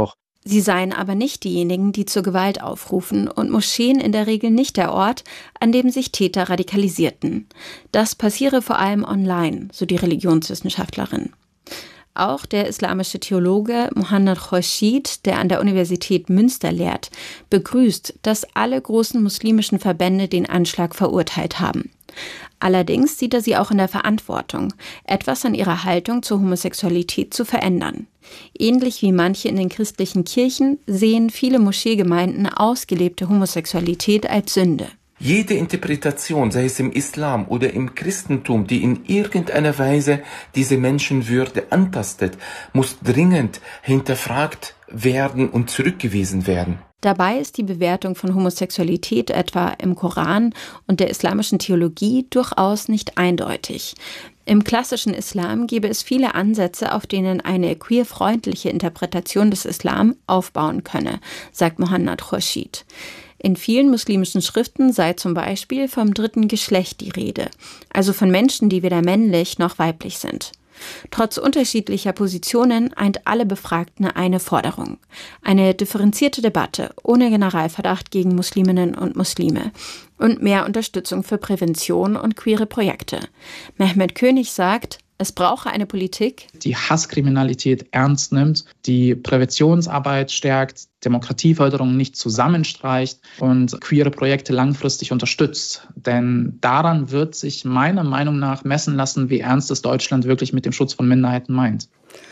Sie seien aber nicht diejenigen, die zur Gewalt aufrufen und Moscheen in der Regel nicht der Ort, an dem sich Täter radikalisierten. Das passiere vor allem online, so die Religionswissenschaftlerin. Auch der islamische Theologe Mohanad Khorshid, der an der Universität Münster lehrt, begrüßt, dass alle großen muslimischen Verbände den Anschlag verurteilt haben. Allerdings sieht er sie auch in der Verantwortung, etwas an ihrer Haltung zur Homosexualität zu verändern. Ähnlich wie manche in den christlichen Kirchen sehen viele Moscheegemeinden ausgelebte Homosexualität als Sünde. Jede Interpretation, sei es im Islam oder im Christentum, die in irgendeiner Weise diese Menschenwürde antastet, muss dringend hinterfragt werden und zurückgewiesen werden. Dabei ist die Bewertung von Homosexualität etwa im Koran und der islamischen Theologie durchaus nicht eindeutig. Im klassischen Islam gäbe es viele Ansätze, auf denen eine queerfreundliche Interpretation des Islam aufbauen könne, sagt Mohanad Khorshid. In vielen muslimischen Schriften sei zum Beispiel vom dritten Geschlecht die Rede, also von Menschen, die weder männlich noch weiblich sind. Trotz unterschiedlicher Positionen eint alle Befragten eine Forderung: eine differenzierte Debatte ohne Generalverdacht gegen Musliminnen und Muslime und mehr Unterstützung für Prävention und queere Projekte. Mehmet König sagt, es brauche eine Politik, die Hasskriminalität ernst nimmt, die Präventionsarbeit stärkt, Demokratieförderung nicht zusammenstreicht und queere Projekte langfristig unterstützt. Denn daran wird sich meiner Meinung nach messen lassen, wie ernst es Deutschland wirklich mit dem Schutz von Minderheiten meint.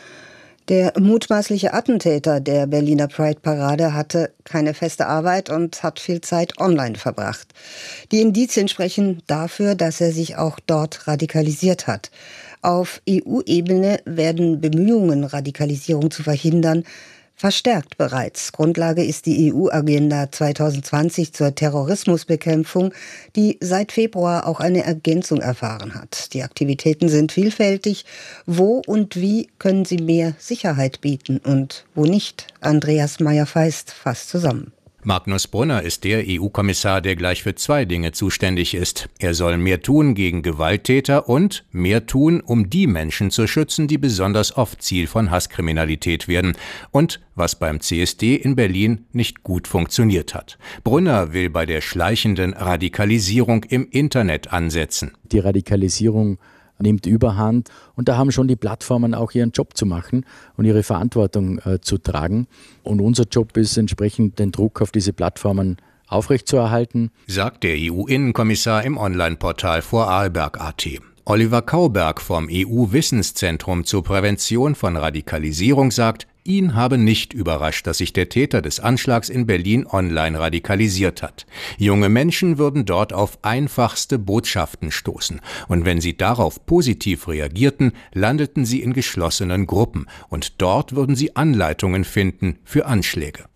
Der mutmaßliche Attentäter der Berliner Pride-Parade hatte keine feste Arbeit und hat viel Zeit online verbracht. Die Indizien sprechen dafür, dass er sich auch dort radikalisiert hat. Auf EU-Ebene werden Bemühungen, Radikalisierung zu verhindern, verstärkt bereits. Grundlage ist die EU-Agenda 2020 zur Terrorismusbekämpfung, die seit Februar auch eine Ergänzung erfahren hat. Die Aktivitäten sind vielfältig. Wo und wie können sie mehr Sicherheit bieten und wo nicht? Andreas Meyer-Feist fasst zusammen. Magnus Brunner ist der EU-Kommissar, der gleich für zwei Dinge zuständig ist. Er soll mehr tun gegen Gewalttäter und mehr tun, um die Menschen zu schützen, die besonders oft Ziel von Hasskriminalität werden und was beim CSD in Berlin nicht gut funktioniert hat. Brunner will bei der schleichenden Radikalisierung im Internet ansetzen. Die Radikalisierung nimmt Überhand und da haben schon die Plattformen auch ihren Job zu machen und ihre Verantwortung zu tragen. Und unser Job ist entsprechend, den Druck auf diese Plattformen aufrechtzuerhalten, sagt der EU-Innenkommissar im Online-Portal Vorarlberg.at. Oliver Kauberg vom EU-Wissenszentrum zur Prävention von Radikalisierung sagt, ihn habe nicht überrascht, dass sich der Täter des Anschlags in Berlin online radikalisiert hat. Junge Menschen würden dort auf einfachste Botschaften stoßen. Und wenn sie darauf positiv reagierten, landeten sie in geschlossenen Gruppen. Und dort würden sie Anleitungen finden für Anschläge.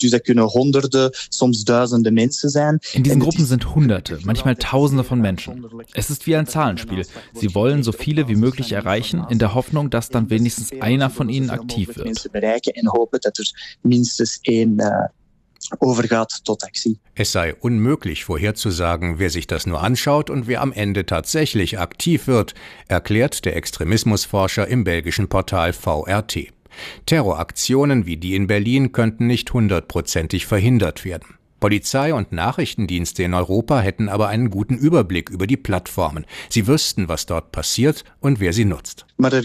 In diesen Gruppen sind Hunderte, manchmal Tausende von Menschen. Es ist wie ein Zahlenspiel. Sie wollen so viele wie möglich erreichen, in der Hoffnung, dass dann wenigstens einer von ihnen aktiv wird. En hopen dat minstens één overgaat tot Aktie. Es sei unmöglich vorherzusagen, wer sich das nur anschaut und wer am Ende tatsächlich aktiv wird, erklärt der Extremismusforscher im belgischen Portal VRT. Terroraktionen wie die in Berlin könnten nicht 100%ig verhindert werden. Polizei und Nachrichtendienste in Europa hätten aber einen guten Überblick über die Plattformen. Sie wüssten, was dort passiert und wer sie nutzt. Wir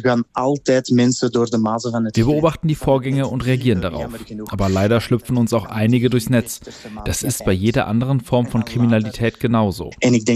beobachten die Vorgänge und reagieren darauf. Aber leider schlüpfen uns auch einige durchs Netz. Das ist bei jeder anderen Form von Kriminalität genauso.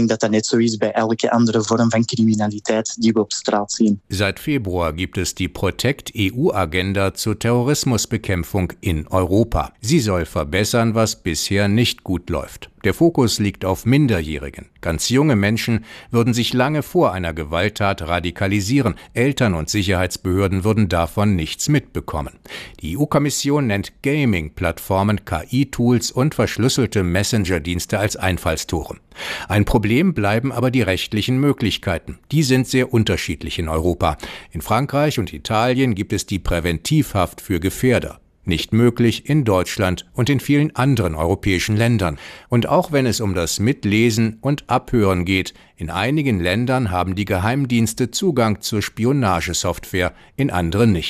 Seit Februar gibt es die Protect-EU-Agenda zur Terrorismusbekämpfung in Europa. Sie soll verbessern, was bisher nicht gut läuft. Der Fokus liegt auf Minderjährigen. Ganz junge Menschen würden sich lange vor einer Gewalttat radikalisieren. Eltern und Sicherheitsbehörden würden davon nichts mitbekommen. Die EU-Kommission nennt Gaming-Plattformen, KI-Tools und verschlüsselte Messenger-Dienste als Einfallstore. Ein Problem bleiben aber die rechtlichen Möglichkeiten. Die sind sehr unterschiedlich in Europa. In Frankreich und Italien gibt es die Präventivhaft für Gefährder. Nicht möglich in Deutschland und in vielen anderen europäischen Ländern. Und auch wenn es um das Mitlesen und Abhören geht, in einigen Ländern haben die Geheimdienste Zugang zur Spionagesoftware, in anderen nicht.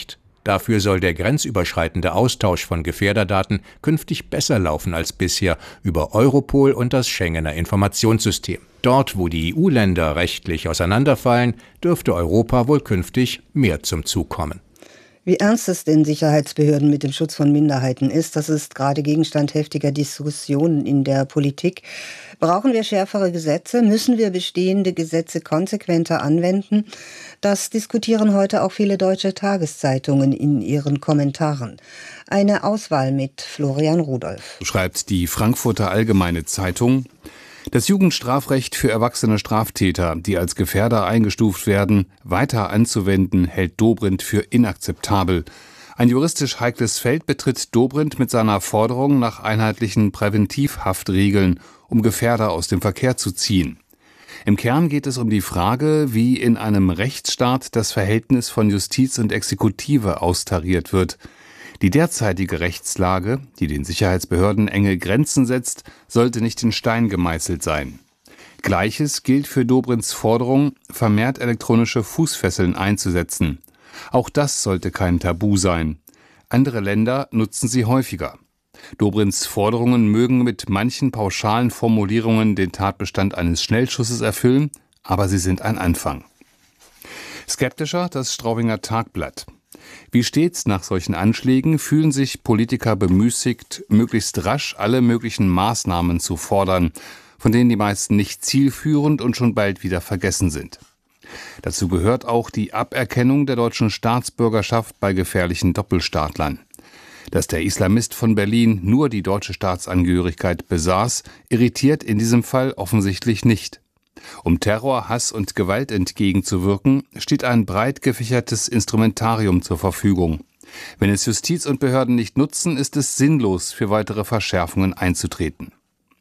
Dafür soll der grenzüberschreitende Austausch von Gefährderdaten künftig besser laufen als bisher über Europol und das Schengener Informationssystem. Dort, wo die EU-Länder rechtlich auseinanderfallen, dürfte Europa wohl künftig mehr zum Zug kommen. Wie ernst es den Sicherheitsbehörden mit dem Schutz von Minderheiten ist, das ist gerade Gegenstand heftiger Diskussionen in der Politik. Brauchen wir schärfere Gesetze? Müssen wir bestehende Gesetze konsequenter anwenden? Das diskutieren heute auch viele deutsche Tageszeitungen in ihren Kommentaren. Eine Auswahl mit Florian Rudolph. Schreibt die Frankfurter Allgemeine Zeitung: Das Jugendstrafrecht für erwachsene Straftäter, die als Gefährder eingestuft werden, weiter anzuwenden, hält Dobrindt für inakzeptabel. Ein juristisch heikles Feld betritt Dobrindt mit seiner Forderung nach einheitlichen Präventivhaftregeln, um Gefährder aus dem Verkehr zu ziehen. Im Kern geht es um die Frage, wie in einem Rechtsstaat das Verhältnis von Justiz und Exekutive austariert wird. Die derzeitige Rechtslage, die den Sicherheitsbehörden enge Grenzen setzt, sollte nicht in Stein gemeißelt sein. Gleiches gilt für Dobrindts Forderung, vermehrt elektronische Fußfesseln einzusetzen. Auch das sollte kein Tabu sein. Andere Länder nutzen sie häufiger. Dobrindts Forderungen mögen mit manchen pauschalen Formulierungen den Tatbestand eines Schnellschusses erfüllen, aber sie sind ein Anfang. Skeptischer das Straubinger Tagblatt. Wie stets nach solchen Anschlägen fühlen sich Politiker bemüßigt, möglichst rasch alle möglichen Maßnahmen zu fordern, von denen die meisten nicht zielführend und schon bald wieder vergessen sind. Dazu gehört auch die Aberkennung der deutschen Staatsbürgerschaft bei gefährlichen Doppelstaatlern. Dass der Islamist von Berlin nur die deutsche Staatsangehörigkeit besaß, irritiert in diesem Fall offensichtlich nicht. Um Terror, Hass und Gewalt entgegenzuwirken, steht ein breit gefächertes Instrumentarium zur Verfügung. Wenn es Justiz und Behörden nicht nutzen, ist es sinnlos, für weitere Verschärfungen einzutreten.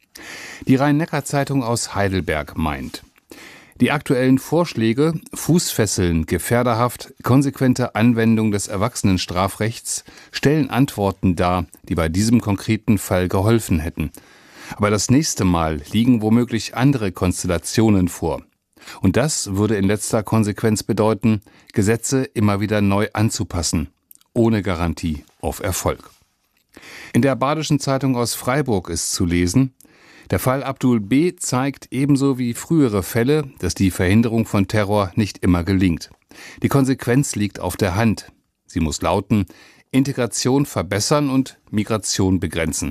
Die Rhein-Neckar-Zeitung aus Heidelberg meint: Die aktuellen Vorschläge, Fußfesseln, Gefährderhaft, konsequente Anwendung des Erwachsenenstrafrechts, stellen Antworten dar, die bei diesem konkreten Fall geholfen hätten. Aber das nächste Mal liegen womöglich andere Konstellationen vor. Und das würde in letzter Konsequenz bedeuten, Gesetze immer wieder neu anzupassen, ohne Garantie auf Erfolg. In der Badischen Zeitung aus Freiburg ist zu lesen: Der Fall Abdul B. zeigt ebenso wie frühere Fälle, dass die Verhinderung von Terror nicht immer gelingt. Die Konsequenz liegt auf der Hand. Sie muss lauten: Integration verbessern und Migration begrenzen.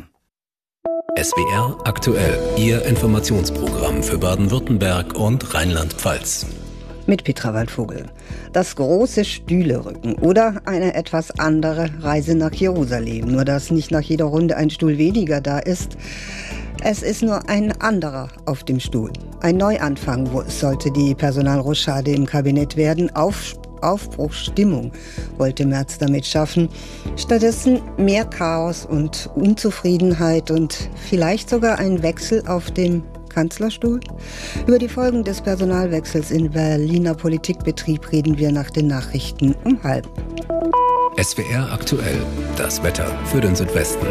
SWR aktuell, Ihr Informationsprogramm für Baden-Württemberg und Rheinland-Pfalz. Mit Petra Waldvogel. Das große Stühlerücken oder eine etwas andere Reise nach Jerusalem. Nur dass nicht nach jeder Runde ein Stuhl weniger da ist. Es ist nur ein anderer auf dem Stuhl. Ein Neuanfang sollte die Personalrochade im Kabinett werden. Aufbruchsstimmung wollte Merz damit schaffen. Stattdessen mehr Chaos und Unzufriedenheit und vielleicht sogar ein Wechsel auf dem Kanzlerstuhl? Über die Folgen des Personalwechsels in Berliner Politikbetrieb reden wir nach den Nachrichten um 12:30. SWR aktuell, das Wetter für den Südwesten.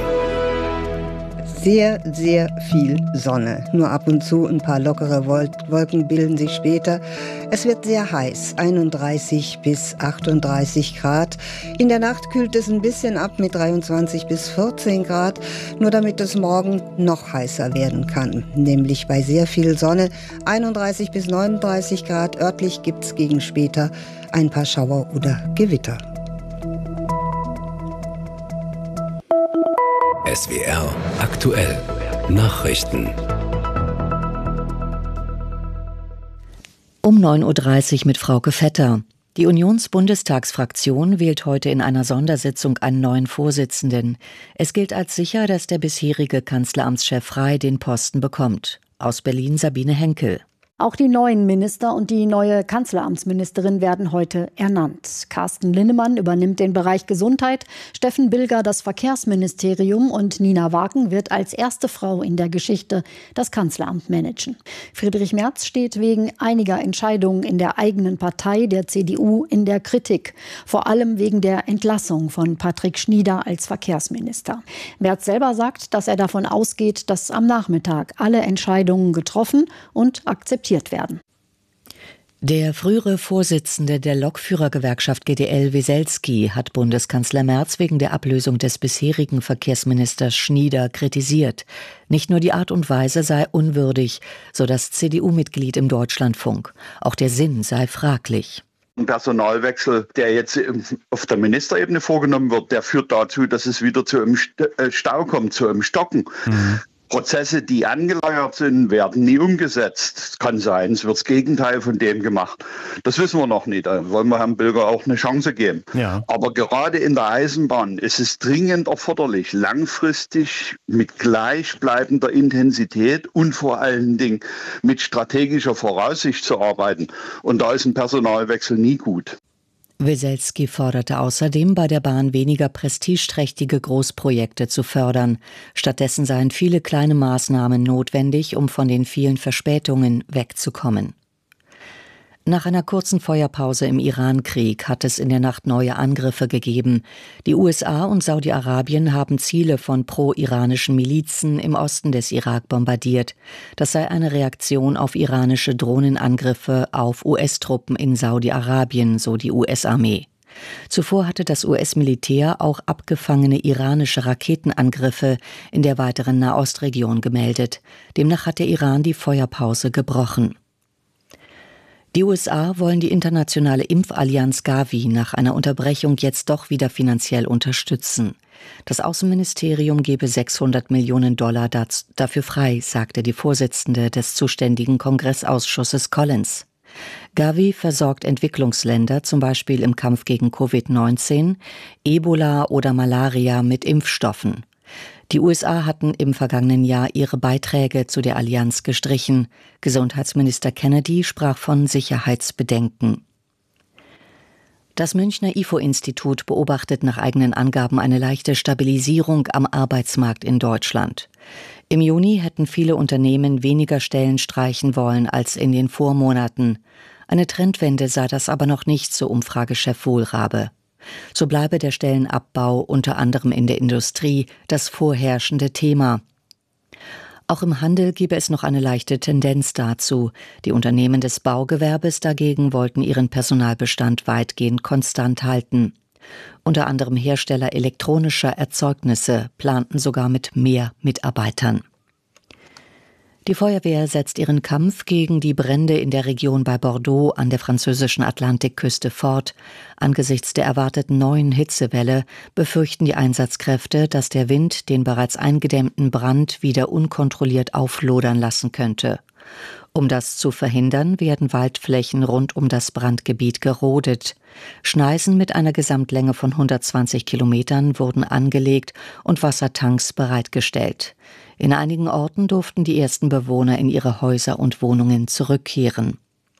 Sehr, sehr viel Sonne. Nur ab und zu ein paar lockere Wolken bilden sich später. Es wird sehr heiß, 31 bis 38 Grad. In der Nacht kühlt es ein bisschen ab mit 23 bis 14 Grad, nur damit es morgen noch heißer werden kann. Nämlich bei sehr viel Sonne, 31 bis 39 Grad. Örtlich gibt es gegen später ein paar Schauer oder Gewitter. SWR aktuell. Nachrichten. Um 9:30 Uhr mit Frauke Vetter. Die Unionsbundestagsfraktion wählt heute in einer Sondersitzung einen neuen Vorsitzenden. Es gilt als sicher, dass der bisherige Kanzleramtschef Rey den Posten bekommt. Aus Berlin Sabine Henkel. Auch die neuen Minister und die neue Kanzleramtsministerin werden heute ernannt. Carsten Linnemann übernimmt den Bereich Gesundheit, Steffen Bilger das Verkehrsministerium und Nina Waken wird als erste Frau in der Geschichte das Kanzleramt managen. Friedrich Merz steht wegen einiger Entscheidungen in der eigenen Partei, der CDU, in der Kritik. Vor allem wegen der Entlassung von Patrick Schnieder als Verkehrsminister. Merz selber sagt, dass er davon ausgeht, dass am Nachmittag alle Entscheidungen getroffen und akzeptiert werden. Der frühere Vorsitzende der Lokführergewerkschaft GDL, Weselski, hat Bundeskanzler Merz wegen der Ablösung des bisherigen Verkehrsministers Schnieder kritisiert. Nicht nur die Art und Weise sei unwürdig, so das CDU-Mitglied im Deutschlandfunk. Auch der Sinn sei fraglich. Ein Personalwechsel, der jetzt auf der Ministerebene vorgenommen wird, der führt dazu, dass es wieder zu einem Stau kommt, zu einem Stocken. Prozesse, die angeleiert sind, werden nie umgesetzt. Es kann sein, es wird das Gegenteil von dem gemacht. Das wissen wir noch nicht. Da wollen wir Herrn Bilger auch eine Chance geben. Ja. Aber gerade in der Eisenbahn ist es dringend erforderlich, langfristig mit gleichbleibender Intensität und vor allen Dingen mit strategischer Voraussicht zu arbeiten. Und da ist ein Personalwechsel nie gut. Weselski forderte außerdem, bei der Bahn weniger prestigeträchtige Großprojekte zu fördern. Stattdessen seien viele kleine Maßnahmen notwendig, um von den vielen Verspätungen wegzukommen. Nach einer kurzen Feuerpause im Iran-Krieg hat es in der Nacht neue Angriffe gegeben. Die USA und Saudi-Arabien haben Ziele von pro-iranischen Milizen im Osten des Irak bombardiert. Das sei eine Reaktion auf iranische Drohnenangriffe auf US-Truppen in Saudi-Arabien, so die US-Armee. Zuvor hatte das US-Militär auch abgefangene iranische Raketenangriffe in der weiteren Nahostregion gemeldet. Demnach hat der Iran die Feuerpause gebrochen. Die USA wollen die internationale Impfallianz Gavi nach einer Unterbrechung jetzt doch wieder finanziell unterstützen. Das Außenministerium gebe $600 Millionen dafür frei, sagte die Vorsitzende des zuständigen Kongressausschusses Collins. Gavi versorgt Entwicklungsländer zum Beispiel im Kampf gegen Covid-19, Ebola oder Malaria mit Impfstoffen. Die USA hatten im vergangenen Jahr ihre Beiträge zu der Allianz gestrichen. Gesundheitsminister Kennedy sprach von Sicherheitsbedenken. Das Münchner IFO-Institut beobachtet nach eigenen Angaben eine leichte Stabilisierung am Arbeitsmarkt in Deutschland. Im Juni hätten viele Unternehmen weniger Stellen streichen wollen als in den Vormonaten. Eine Trendwende sei das aber noch nicht, so Umfragechef Wohlrabe. So bleibe der Stellenabbau unter anderem in der Industrie das vorherrschende Thema. Auch im Handel gebe es noch eine leichte Tendenz dazu. Die Unternehmen des Baugewerbes dagegen wollten ihren Personalbestand weitgehend konstant halten. Unter anderem Hersteller elektronischer Erzeugnisse planten sogar mit mehr Mitarbeitern. Die Feuerwehr setzt ihren Kampf gegen die Brände in der Region bei Bordeaux an der französischen Atlantikküste fort. Angesichts der erwarteten neuen Hitzewelle befürchten die Einsatzkräfte, dass der Wind den bereits eingedämmten Brand wieder unkontrolliert auflodern lassen könnte. Um das zu verhindern, werden Waldflächen rund um das Brandgebiet gerodet. Schneisen mit einer Gesamtlänge von 120 Kilometern wurden angelegt und Wassertanks bereitgestellt. In einigen Orten durften die ersten Bewohner in ihre Häuser und Wohnungen zurückkehren.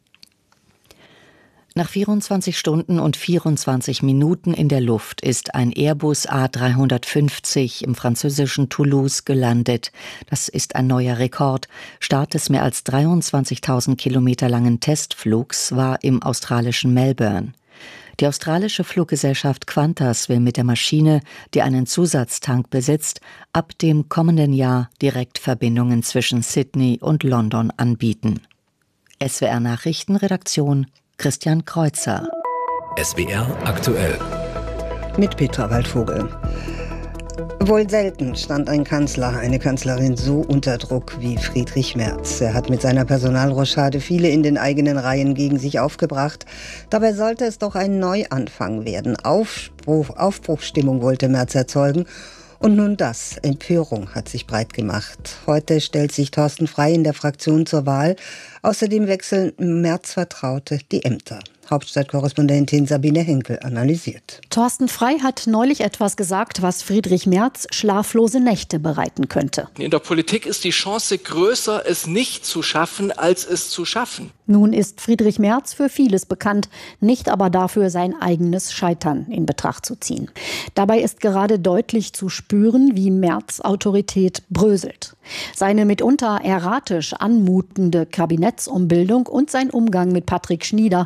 Nach 24 Stunden und 24 Minuten in der Luft ist ein Airbus A350 im französischen Toulouse gelandet. Das ist ein neuer Rekord. Start des mehr als 23.000 Kilometer langen Testflugs war im australischen Melbourne. Die australische Fluggesellschaft Qantas will mit der Maschine, die einen Zusatztank besitzt, ab dem kommenden Jahr Direktverbindungen zwischen Sydney und London anbieten. SWR Nachrichtenredaktion Christian Kreuzer. SWR aktuell. Mit Petra Waldvogel. Wohl selten stand ein Kanzler, eine Kanzlerin so unter Druck wie Friedrich Merz. Er hat mit seiner Personalrochade viele in den eigenen Reihen gegen sich aufgebracht. Dabei sollte es doch ein Neuanfang werden. Aufbruchsstimmung wollte Merz erzeugen. Und nun das. Empörung hat sich breit gemacht. Heute stellt sich Thorsten Frey in der Fraktion zur Wahl. Außerdem wechseln Merz-Vertraute die Ämter. Hauptstadtkorrespondentin Sabine Henkel analysiert. Thorsten Frey hat neulich etwas gesagt, was Friedrich Merz schlaflose Nächte bereiten könnte. In der Politik ist die Chance größer, es nicht zu schaffen, als es zu schaffen. Nun ist Friedrich Merz für vieles bekannt, nicht aber dafür, sein eigenes Scheitern in Betracht zu ziehen. Dabei ist gerade deutlich zu spüren, wie Merz' Autorität bröselt. Seine mitunter erratisch anmutende Kabinettsumbildung und sein Umgang mit Patrick Schnieder hat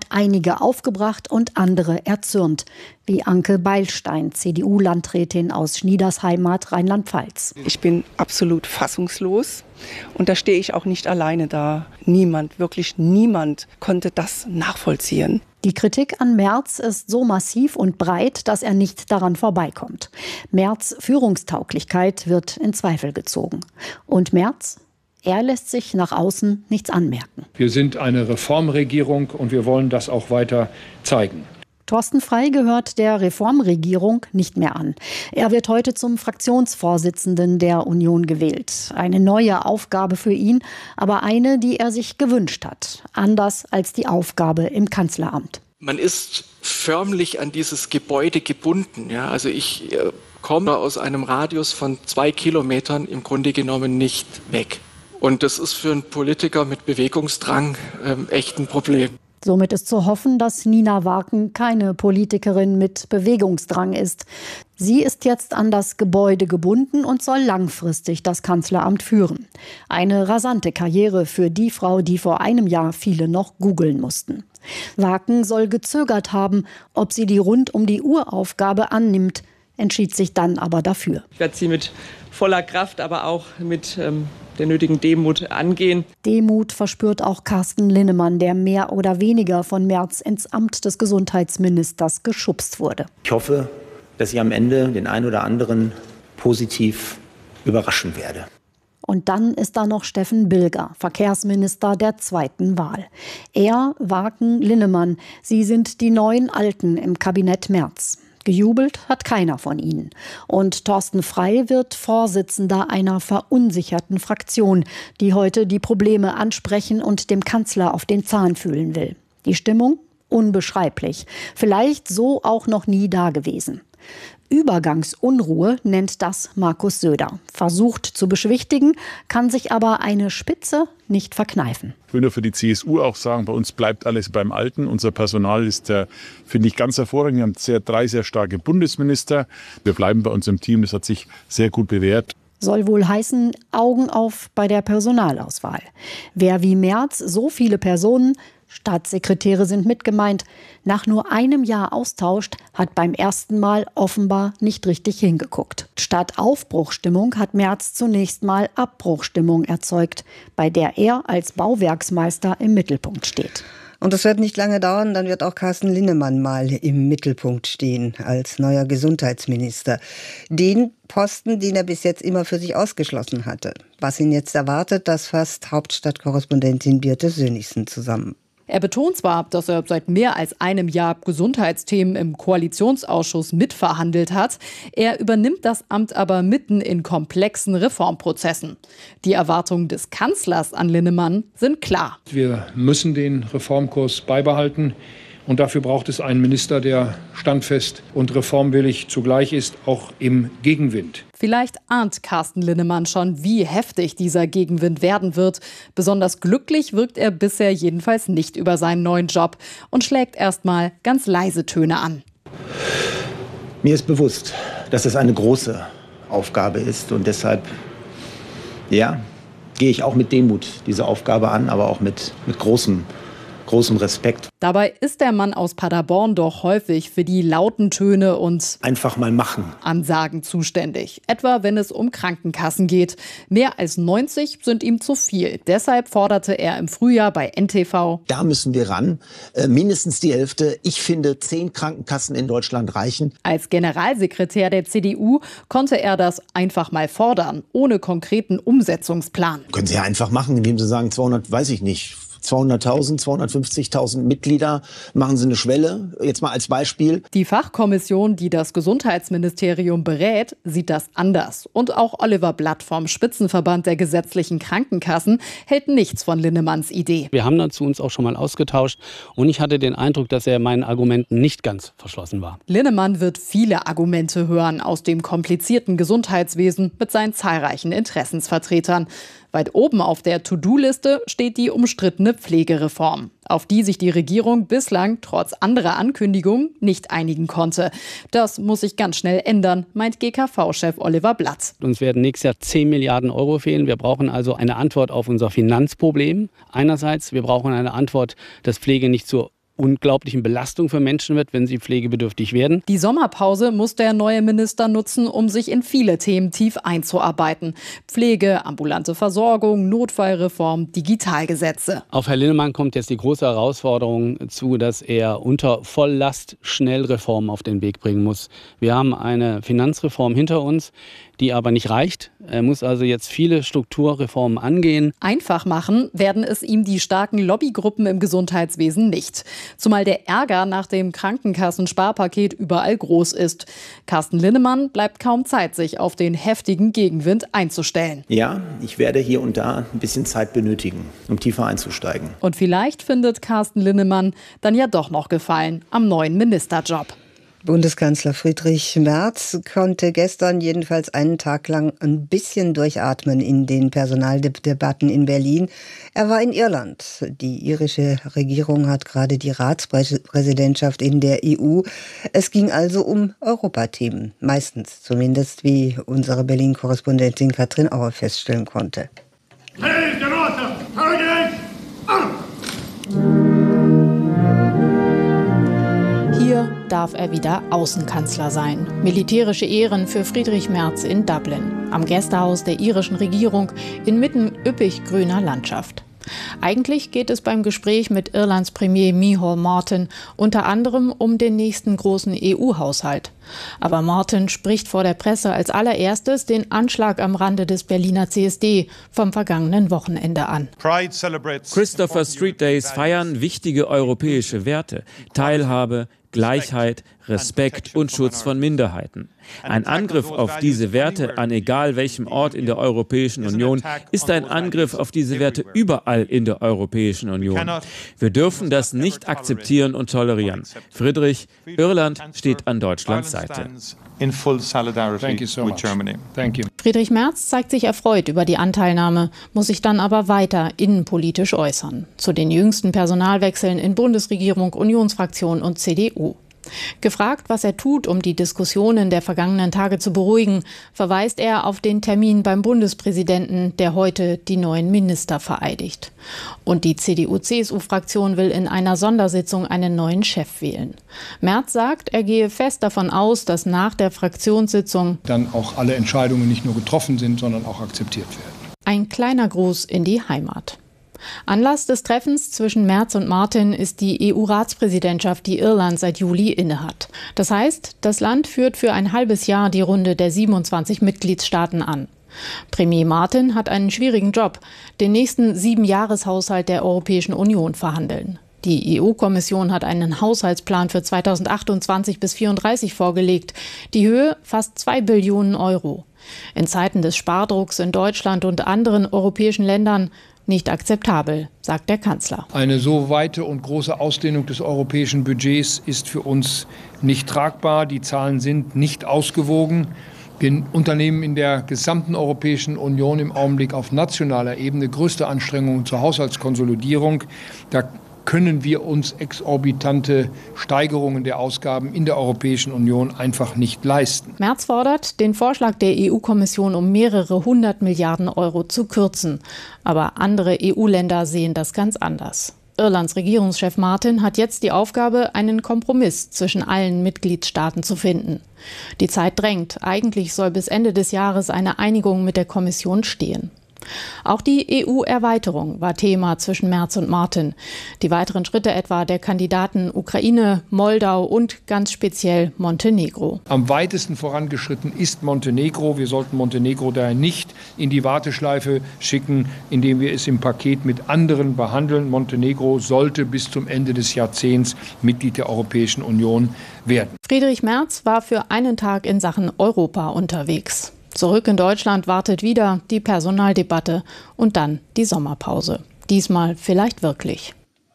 Einige aufgebracht und andere erzürnt, wie Anke Beilstein, CDU-Landrätin aus Schniedersheimat, Rheinland-Pfalz. Ich bin absolut fassungslos und da stehe ich auch nicht alleine da. Niemand, wirklich niemand konnte das nachvollziehen. Die Kritik an Merz ist so massiv und breit, dass er nicht daran vorbeikommt. Merz' Führungstauglichkeit wird in Zweifel gezogen. Und Merz? Er lässt sich nach außen nichts anmerken. Wir sind eine Reformregierung und wir wollen das auch weiter zeigen. Thorsten Frey gehört der Reformregierung nicht mehr an. Er wird heute zum Fraktionsvorsitzenden der Union gewählt. Eine neue Aufgabe für ihn, aber eine, die er sich gewünscht hat. Anders als die Aufgabe im Kanzleramt. Man ist förmlich an dieses Gebäude gebunden. Ja, also ich komme aus einem Radius von 2 Kilometern im Grunde genommen nicht weg. Und das ist für einen Politiker mit Bewegungsdrang echt ein Problem. Somit ist zu hoffen, dass Nina Waken keine Politikerin mit Bewegungsdrang ist. Sie ist jetzt an das Gebäude gebunden und soll langfristig das Kanzleramt führen. Eine rasante Karriere für die Frau, die vor einem Jahr viele noch googeln mussten. Waken soll gezögert haben, ob sie die Rund-um-die-Uhr-Aufgabe annimmt, entschied sich dann aber dafür. Ich werde sie mit voller Kraft, aber auch mit der nötigen Demut angehen. Demut verspürt auch Carsten Linnemann, der mehr oder weniger von Merz ins Amt des Gesundheitsministers geschubst wurde. Ich hoffe, dass ich am Ende den einen oder anderen positiv überraschen werde. Und dann ist da noch Steffen Bilger, Verkehrsminister der zweiten Wahl. Er, Waken, Linnemann, sie sind die neuen Alten im Kabinett Merz. Gejubelt hat keiner von ihnen. Und Thorsten Frey wird Vorsitzender einer verunsicherten Fraktion, die heute die Probleme ansprechen und dem Kanzler auf den Zahn fühlen will. Die Stimmung? Unbeschreiblich. Vielleicht so auch noch nie dagewesen. Übergangsunruhe nennt das Markus Söder. Versucht zu beschwichtigen, kann sich aber eine Spitze nicht verkneifen. Ich will nur für die CSU auch sagen, bei uns bleibt alles beim Alten. Unser Personal ist, finde ich, ganz hervorragend. Wir haben drei sehr starke Bundesminister. Wir bleiben bei uns im Team. Das hat sich sehr gut bewährt. Soll wohl heißen, Augen auf bei der Personalauswahl. Wer wie Merz so viele Personen, Staatssekretäre sind mitgemeint, nach nur einem Jahr austauscht, hat beim ersten Mal offenbar nicht richtig hingeguckt. Statt Aufbruchstimmung hat Merz zunächst mal Abbruchstimmung erzeugt, bei der er als Bauwerksmeister im Mittelpunkt steht. Und es wird nicht lange dauern, dann wird auch Carsten Linnemann mal im Mittelpunkt stehen als neuer Gesundheitsminister. Den Posten, den er bis jetzt immer für sich ausgeschlossen hatte. Was ihn jetzt erwartet, das fasst Hauptstadtkorrespondentin Birte Sönnigsen zusammen. Er betont zwar, dass er seit mehr als einem Jahr Gesundheitsthemen im Koalitionsausschuss mitverhandelt hat. Er übernimmt das Amt aber mitten in komplexen Reformprozessen. Die Erwartungen des Kanzlers an Linnemann sind klar. Wir müssen den Reformkurs beibehalten. Und dafür braucht es einen Minister, der standfest und reformwillig zugleich ist, auch im Gegenwind. Vielleicht ahnt Carsten Linnemann schon, wie heftig dieser Gegenwind werden wird. Besonders glücklich wirkt er bisher jedenfalls nicht über seinen neuen Job und schlägt erstmal ganz leise Töne an. Mir ist bewusst, dass es eine große Aufgabe ist und deshalb, gehe ich auch mit Demut diese Aufgabe an, aber auch mit großem Respekt. Dabei ist der Mann aus Paderborn doch häufig für die lauten Töne und einfach mal machen Ansagen zuständig. Etwa wenn es um Krankenkassen geht. Mehr als 90 sind ihm zu viel. Deshalb forderte er im Frühjahr bei NTV: Da müssen wir ran. Mindestens die Hälfte. Ich finde, 10 Krankenkassen in Deutschland reichen. Als Generalsekretär der CDU konnte er das einfach mal fordern, ohne konkreten Umsetzungsplan. Können Sie ja einfach machen, indem Sie sagen, 200.000, 250.000 Mitglieder, machen Sie eine Schwelle, jetzt mal als Beispiel. Die Fachkommission, die das Gesundheitsministerium berät, sieht das anders. Und auch Oliver Blatt vom Spitzenverband der gesetzlichen Krankenkassen hält nichts von Linnemanns Idee. Wir haben dazu uns auch schon mal ausgetauscht und ich hatte den Eindruck, dass er meinen Argumenten nicht ganz verschlossen war. Linnemann wird viele Argumente hören aus dem komplizierten Gesundheitswesen mit seinen zahlreichen Interessensvertretern. Weit oben auf der To-Do-Liste steht die umstrittene Pflegereform, auf die sich die Regierung bislang trotz anderer Ankündigungen nicht einigen konnte. Das muss sich ganz schnell ändern, meint GKV-Chef Oliver Blatt. Uns werden nächstes Jahr 10 Milliarden Euro fehlen. Wir brauchen also eine Antwort auf unser Finanzproblem. Einerseits, wir brauchen eine Antwort, dass Pflege nicht zur unglaublichen Belastung für Menschen wird, wenn sie pflegebedürftig werden. Die Sommerpause muss der neue Minister nutzen, um sich in viele Themen tief einzuarbeiten. Pflege, ambulante Versorgung, Notfallreform, Digitalgesetze. Auf Herr Linnemann kommt jetzt die große Herausforderung zu, dass er unter Volllast schnell Reformen auf den Weg bringen muss. Wir haben eine Finanzreform hinter uns, die aber nicht reicht. Er muss also jetzt viele Strukturreformen angehen. Einfach machen werden es ihm die starken Lobbygruppen im Gesundheitswesen nicht. Zumal der Ärger nach dem Krankenkassen-Sparpaket überall groß ist. Carsten Linnemann bleibt kaum Zeit, sich auf den heftigen Gegenwind einzustellen. Ja, ich werde hier und da ein bisschen Zeit benötigen, um tiefer einzusteigen. Und vielleicht findet Carsten Linnemann dann ja doch noch Gefallen am neuen Ministerjob. Bundeskanzler Friedrich Merz konnte gestern jedenfalls einen Tag lang ein bisschen durchatmen in den Personaldebatten in Berlin. Er war in Irland. Die irische Regierung hat gerade die Ratspräsidentschaft in der EU. Es ging also um Europathemen. Meistens zumindest, wie unsere Berlin-Korrespondentin Katrin Auer feststellen konnte. Hier darf er wieder Außenkanzler sein. Militärische Ehren für Friedrich Merz in Dublin, am Gästehaus der irischen Regierung inmitten üppig grüner Landschaft. Eigentlich geht es beim Gespräch mit Irlands Premier Micheál Martin unter anderem um den nächsten großen EU-Haushalt. Aber Martin spricht vor der Presse als allererstes den Anschlag am Rande des Berliner CSD vom vergangenen Wochenende an. Christopher Street Days feiern wichtige europäische Werte: Teilhabe, Gleichheit, Respekt und Schutz von Minderheiten. Ein Angriff auf diese Werte an egal welchem Ort in der Europäischen Union ist ein Angriff auf diese Werte überall in der Europäischen Union. Wir dürfen das nicht akzeptieren und tolerieren. Friedrich, Irland steht an Deutschlands Seite. Friedrich Merz zeigt sich erfreut über die Anteilnahme, muss sich dann aber weiter innenpolitisch äußern. Zu den jüngsten Personalwechseln in Bundesregierung, Unionsfraktion und CDU. Gefragt, was er tut, um die Diskussionen der vergangenen Tage zu beruhigen, verweist er auf den Termin beim Bundespräsidenten, der heute die neuen Minister vereidigt. Und die CDU-CSU-Fraktion will in einer Sondersitzung einen neuen Chef wählen. Merz sagt, er gehe fest davon aus, dass nach der Fraktionssitzung dann auch alle Entscheidungen nicht nur getroffen sind, sondern auch akzeptiert werden. Ein kleiner Gruß in die Heimat. Anlass des Treffens zwischen Merz und Martin ist die EU-Ratspräsidentschaft, die Irland seit Juli innehat. Das heißt, das Land führt für ein halbes Jahr die Runde der 27 Mitgliedstaaten an. Premier Martin hat einen schwierigen Job: den nächsten 7-Jahreshaushalt der Europäischen Union verhandeln. Die EU-Kommission hat einen Haushaltsplan für 2028 bis 2034 vorgelegt. Die Höhe fast 2 Billionen Euro. In Zeiten des Spardrucks in Deutschland und anderen europäischen Ländern nicht akzeptabel, sagt der Kanzler. Eine so weite und große Ausdehnung des europäischen Budgets ist für uns nicht tragbar. Die Zahlen sind nicht ausgewogen. Wir unternehmen in der gesamten Europäischen Union im Augenblick auf nationaler Ebene größte Anstrengungen zur Haushaltskonsolidierung. Da können wir uns exorbitante Steigerungen der Ausgaben in der Europäischen Union einfach nicht leisten. Merz fordert, den Vorschlag der EU-Kommission um mehrere 100 Milliarden Euro zu kürzen. Aber andere EU-Länder sehen das ganz anders. Irlands Regierungschef Martin hat jetzt die Aufgabe, einen Kompromiss zwischen allen Mitgliedstaaten zu finden. Die Zeit drängt. Eigentlich soll bis Ende des Jahres eine Einigung mit der Kommission stehen. Auch die EU-Erweiterung war Thema zwischen Merz und Martin. Die weiteren Schritte etwa der Kandidaten Ukraine, Moldau und ganz speziell Montenegro. Am weitesten vorangeschritten ist Montenegro. Wir sollten Montenegro daher nicht in die Warteschleife schicken, indem wir es im Paket mit anderen behandeln. Montenegro sollte bis zum Ende des Jahrzehnts Mitglied der Europäischen Union werden. Friedrich Merz war für einen Tag in Sachen Europa unterwegs. Zurück in Deutschland wartet wieder die Personaldebatte und dann die Sommerpause. Diesmal vielleicht wirklich.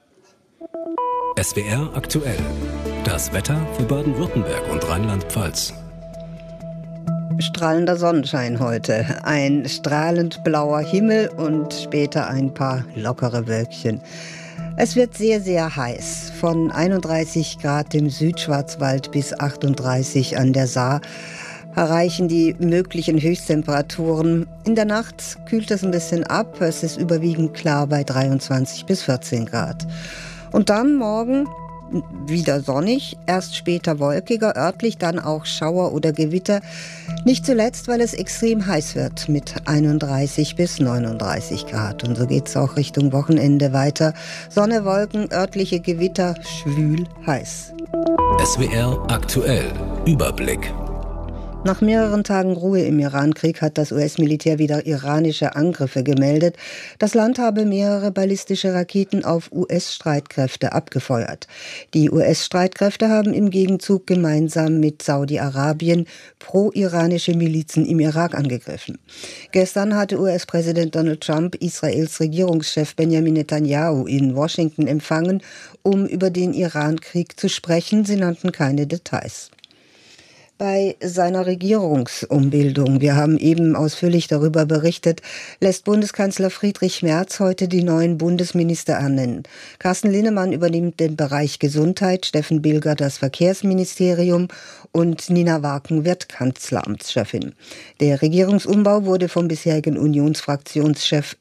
SWR aktuell. Das Wetter für Baden-Württemberg und Rheinland-Pfalz. Strahlender Sonnenschein heute, ein strahlend blauer Himmel und später ein paar lockere Wölkchen. Es wird sehr, sehr heiß, von 31 Grad im Südschwarzwald bis 38 an der Saar erreichen die möglichen Höchsttemperaturen. In der Nacht kühlt es ein bisschen ab, es ist überwiegend klar bei 23 bis 14 Grad. Und dann morgen wieder sonnig, erst später wolkiger, örtlich dann auch Schauer oder Gewitter. Nicht zuletzt, weil es extrem heiß wird mit 31 bis 39 Grad. Und so geht es auch Richtung Wochenende weiter. Sonne, Wolken, örtliche Gewitter, schwül, heiß. SWR aktuell. Überblick. Nach mehreren Tagen Ruhe im Irankrieg hat das US-Militär wieder iranische Angriffe gemeldet. Das Land habe mehrere ballistische Raketen auf US-Streitkräfte abgefeuert. Die US-Streitkräfte haben im Gegenzug gemeinsam mit Saudi-Arabien pro-iranische Milizen im Irak angegriffen. Gestern hatte US-Präsident Donald Trump Israels Regierungschef Benjamin Netanyahu in Washington empfangen, um über den Irankrieg zu sprechen. Sie nannten keine Details. Bei seiner Regierungsumbildung, wir haben eben ausführlich darüber berichtet, lässt Bundeskanzler Friedrich Merz heute die neuen Bundesminister ernennen. Carsten Linnemann übernimmt den Bereich Gesundheit, Steffen Bilger das Verkehrsministerium und Nina Waken wird Kanzleramtschefin. Der Regierungsumbau wurde vom bisherigen Unionsfraktionschef